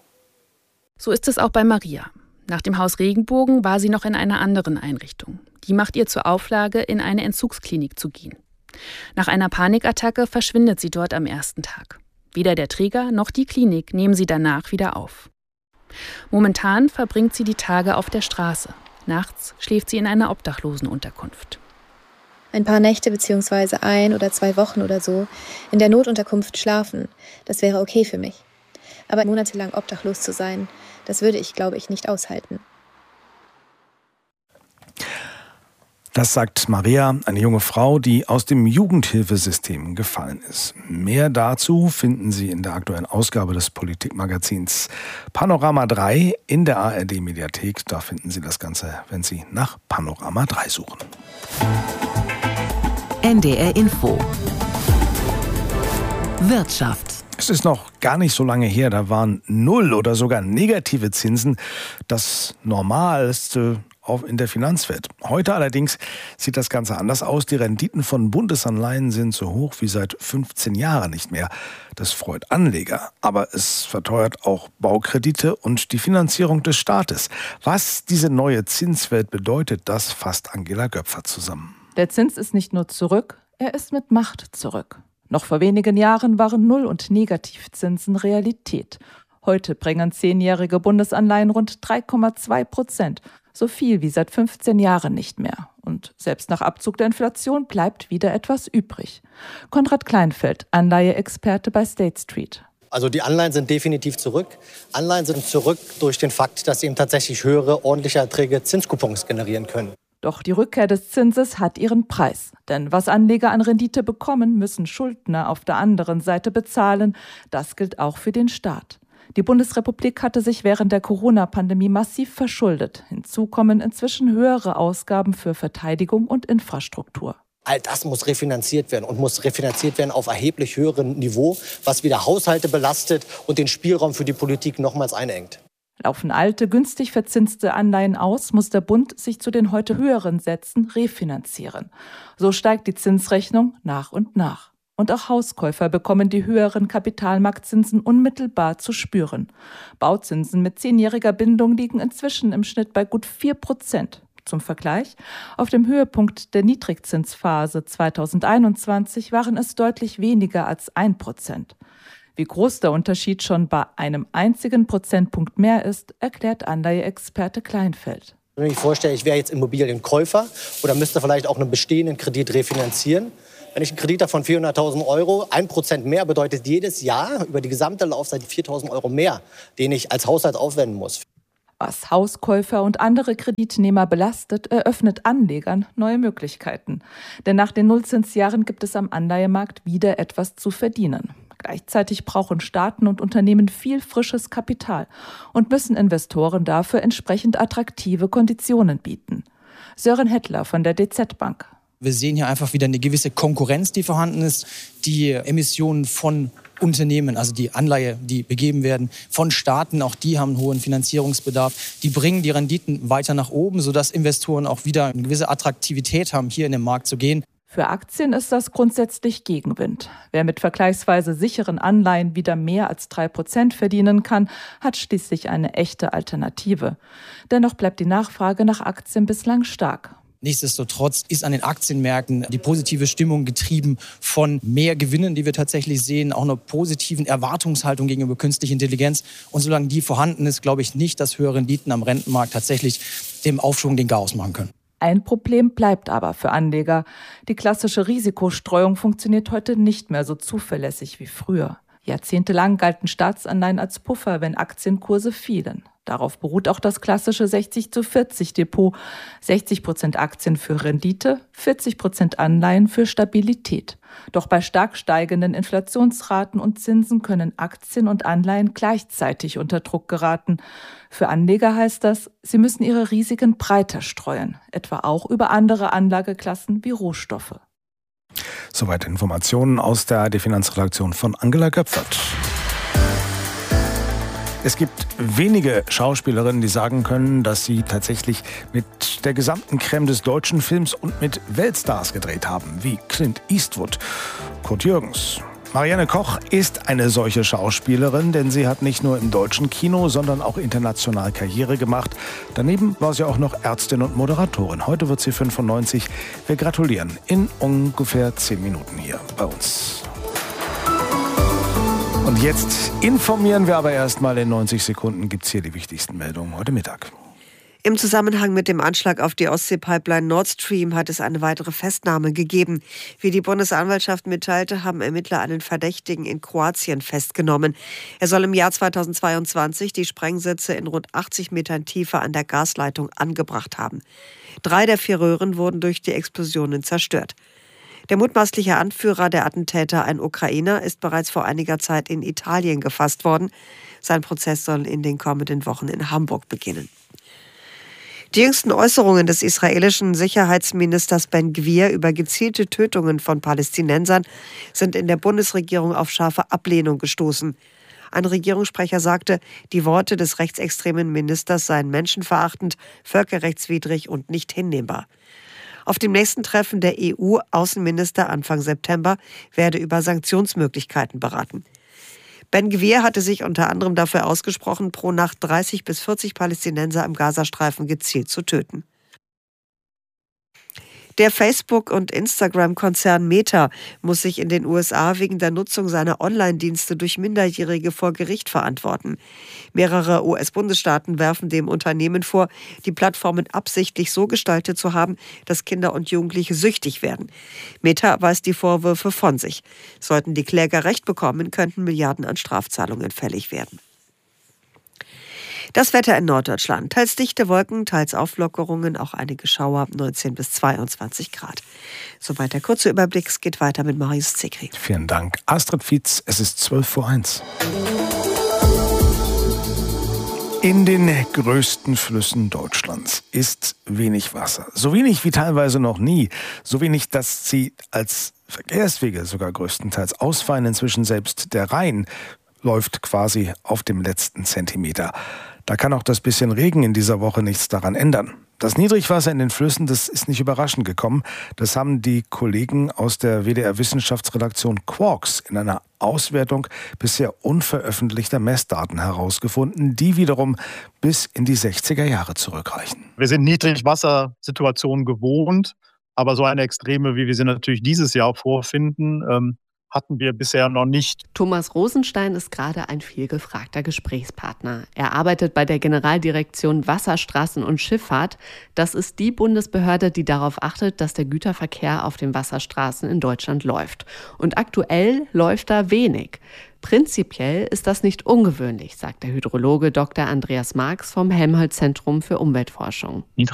So ist es auch bei Maria. Nach dem Haus Regenbogen war sie noch in einer anderen Einrichtung. Die macht ihr zur Auflage, in eine Entzugsklinik zu gehen. Nach einer Panikattacke verschwindet sie dort am ersten Tag. Weder der Träger noch die Klinik nehmen sie danach wieder auf. Momentan verbringt sie die Tage auf der Straße. Nachts schläft sie in einer Obdachlosenunterkunft. Ein paar Nächte bzw. ein oder zwei Wochen oder so in der Notunterkunft schlafen, das wäre okay für mich. Aber monatelang obdachlos zu sein, das würde ich, glaube ich, nicht aushalten. Das sagt Maria, eine junge Frau, die aus dem Jugendhilfesystem gefallen ist. Mehr dazu finden Sie in der aktuellen Ausgabe des Politikmagazins Panorama drei in der A R D-Mediathek. Da finden Sie das Ganze, wenn Sie nach Panorama drei suchen. N D R Info. Wirtschaft. Es ist noch gar nicht so lange her, da waren null oder sogar negative Zinsen das Normalste in der Finanzwelt. Heute allerdings sieht das Ganze anders aus. Die Renditen von Bundesanleihen sind so hoch wie seit fünfzehn Jahren nicht mehr. Das freut Anleger, aber es verteuert auch Baukredite und die Finanzierung des Staates. Was diese neue Zinswelt bedeutet, das fasst Angela Göpfer zusammen. Der Zins ist nicht nur zurück, er ist mit Macht zurück. Noch vor wenigen Jahren waren Null- und Negativzinsen Realität. Heute bringen zehnjährige Bundesanleihen rund drei Komma zwei Prozent, so viel wie seit fünfzehn Jahren nicht mehr. Und selbst nach Abzug der Inflation bleibt wieder etwas übrig. Konrad Kleinfeld, Anleiheexperte bei State Street. Also die Anleihen sind definitiv zurück. Anleihen sind zurück durch den Fakt, dass sie eben tatsächlich höhere, ordentliche Erträge Zinskupons generieren können. Doch die Rückkehr des Zinses hat ihren Preis. Denn was Anleger an Rendite bekommen, müssen Schuldner auf der anderen Seite bezahlen. Das gilt auch für den Staat. Die Bundesrepublik hatte sich während der Corona-Pandemie massiv verschuldet. Hinzu kommen inzwischen höhere Ausgaben für Verteidigung und Infrastruktur. All das muss refinanziert werden und muss refinanziert werden auf erheblich höherem Niveau, was wieder Haushalte belastet und den Spielraum für die Politik nochmals einengt. Laufen alte, günstig verzinste Anleihen aus, muss der Bund sich zu den heute höheren Sätzen refinanzieren. So steigt die Zinsrechnung nach und nach. Und auch Hauskäufer bekommen die höheren Kapitalmarktzinsen unmittelbar zu spüren. Bauzinsen mit zehnjähriger Bindung liegen inzwischen im Schnitt bei gut vier Prozent. Zum Vergleich, auf dem Höhepunkt der Niedrigzinsphase zweitausendeinundzwanzig waren es deutlich weniger als ein Prozent. Wie groß der Unterschied schon bei einem einzigen Prozentpunkt mehr ist, erklärt Anleiheexperte Kleinfeld. Wenn ich mir vorstelle, ich wäre jetzt Immobilienkäufer oder müsste vielleicht auch einen bestehenden Kredit refinanzieren, Wenn ich einen Kredit habe von vierhunderttausend Euro, ein Prozent mehr bedeutet jedes Jahr über die gesamte Laufzeit viertausend Euro mehr, den ich als Haushalt aufwenden muss. Was Hauskäufer und andere Kreditnehmer belastet, eröffnet Anlegern neue Möglichkeiten. Denn nach den Nullzinsjahren gibt es am Anleihemarkt wieder etwas zu verdienen. Gleichzeitig brauchen Staaten und Unternehmen viel frisches Kapital und müssen Investoren dafür entsprechend attraktive Konditionen bieten. Sören Hettler von der D Z Bank. Wir sehen hier einfach wieder eine gewisse Konkurrenz, die vorhanden ist. Die Emissionen von Unternehmen, also die Anleihe, die begeben werden, von Staaten, auch die haben einen hohen Finanzierungsbedarf. Die bringen die Renditen weiter nach oben, sodass Investoren auch wieder eine gewisse Attraktivität haben, hier in den Markt zu gehen. Für Aktien ist das grundsätzlich Gegenwind. Wer mit vergleichsweise sicheren Anleihen wieder mehr als drei Prozent verdienen kann, hat schließlich eine echte Alternative. Dennoch bleibt die Nachfrage nach Aktien bislang stark. Nichtsdestotrotz ist an den Aktienmärkten die positive Stimmung getrieben von mehr Gewinnen, die wir tatsächlich sehen, auch einer positiven Erwartungshaltung gegenüber künstlicher Intelligenz. Und solange die vorhanden ist, glaube ich nicht, dass höhere Renditen am Rentenmarkt tatsächlich dem Aufschwung den Garaus machen können. Ein Problem bleibt aber für Anleger. Die klassische Risikostreuung funktioniert heute nicht mehr so zuverlässig wie früher. Jahrzehntelang galten Staatsanleihen als Puffer, wenn Aktienkurse fielen. Darauf beruht auch das klassische sechzig zu vierzig Depot. sechzig Prozent Aktien für Rendite, vierzig Prozent Anleihen für Stabilität. Doch bei stark steigenden Inflationsraten und Zinsen können Aktien und Anleihen gleichzeitig unter Druck geraten. Für Anleger heißt das, sie müssen ihre Risiken breiter streuen, etwa auch über andere Anlageklassen wie Rohstoffe. Soweit Informationen aus der A R D-Finanzredaktion von Angela Göpfert. Es gibt wenige Schauspielerinnen, die sagen können, dass sie tatsächlich mit der gesamten Creme des deutschen Films und mit Weltstars gedreht haben, wie Clint Eastwood, Kurt Jürgens. Marianne Koch ist eine solche Schauspielerin, denn sie hat nicht nur im deutschen Kino, sondern auch international Karriere gemacht. Daneben war sie auch noch Ärztin und Moderatorin. Heute wird sie fünfundneunzig. Wir gratulieren in ungefähr zehn Minuten hier bei uns. Und jetzt informieren wir aber erstmal in neunzig Sekunden, gibt es hier die wichtigsten Meldungen heute Mittag. Im Zusammenhang mit dem Anschlag auf die Ostsee-Pipeline Nord Stream hat es eine weitere Festnahme gegeben. Wie die Bundesanwaltschaft mitteilte, haben Ermittler einen Verdächtigen in Kroatien festgenommen. Er soll im Jahr zweitausendzweiundzwanzig die Sprengsitze in rund achtzig Metern Tiefe an der Gasleitung angebracht haben. Drei der vier Röhren wurden durch die Explosionen zerstört. Der mutmaßliche Anführer der Attentäter, ein Ukrainer, ist bereits vor einiger Zeit in Italien gefasst worden. Sein Prozess soll in den kommenden Wochen in Hamburg beginnen. Die jüngsten Äußerungen des israelischen Sicherheitsministers Ben Gvir über gezielte Tötungen von Palästinensern sind in der Bundesregierung auf scharfe Ablehnung gestoßen. Ein Regierungssprecher sagte, die Worte des rechtsextremen Ministers seien menschenverachtend, völkerrechtswidrig und nicht hinnehmbar. Auf dem nächsten Treffen der E U-Außenminister Anfang September werde über Sanktionsmöglichkeiten beraten. Ben Gvir hatte sich unter anderem dafür ausgesprochen, pro Nacht dreißig bis vierzig Palästinenser im Gazastreifen gezielt zu töten. Der Facebook- und Instagram-Konzern Meta muss sich in den U S A wegen der Nutzung seiner Online-Dienste durch Minderjährige vor Gericht verantworten. Mehrere U S-Bundesstaaten werfen dem Unternehmen vor, die Plattformen absichtlich so gestaltet zu haben, dass Kinder und Jugendliche süchtig werden. Meta weist die Vorwürfe von sich. Sollten die Kläger Recht bekommen, könnten Milliarden an Strafzahlungen fällig werden. Das Wetter in Norddeutschland. Teils dichte Wolken, teils Auflockerungen, auch einige Schauer, neunzehn bis zweiundzwanzig Grad. Soweit der kurze Überblick. Es geht weiter mit Marius Zekri. Vielen Dank. Astrid Fietz, es ist zwölf vor eins. In den größten Flüssen Deutschlands ist wenig Wasser. So wenig wie teilweise noch nie. So wenig, dass sie als Verkehrswege sogar größtenteils ausfallen. Inzwischen selbst der Rhein läuft quasi auf dem letzten Zentimeter. Da kann auch das bisschen Regen in dieser Woche nichts daran ändern. Das Niedrigwasser in den Flüssen, das ist nicht überraschend gekommen. Das haben die Kollegen aus der W D R-Wissenschaftsredaktion Quarks in einer Auswertung bisher unveröffentlichter Messdaten herausgefunden, die wiederum bis in die sechziger Jahre zurückreichen. Wir sind Niedrigwassersituationen gewohnt, aber so eine Extreme, wie wir sie natürlich dieses Jahr vorfinden, ähm, hatten wir bisher noch nicht. Thomas Rosenstein ist gerade ein vielgefragter Gesprächspartner. Er arbeitet bei der Generaldirektion Wasserstraßen und Schifffahrt. Das ist die Bundesbehörde, die darauf achtet, dass der Güterverkehr auf den Wasserstraßen in Deutschland läuft. Und aktuell läuft da wenig. Prinzipiell ist das nicht ungewöhnlich, sagt der Hydrologe Doktor Andreas Marx vom Helmholtz-Zentrum für Umweltforschung.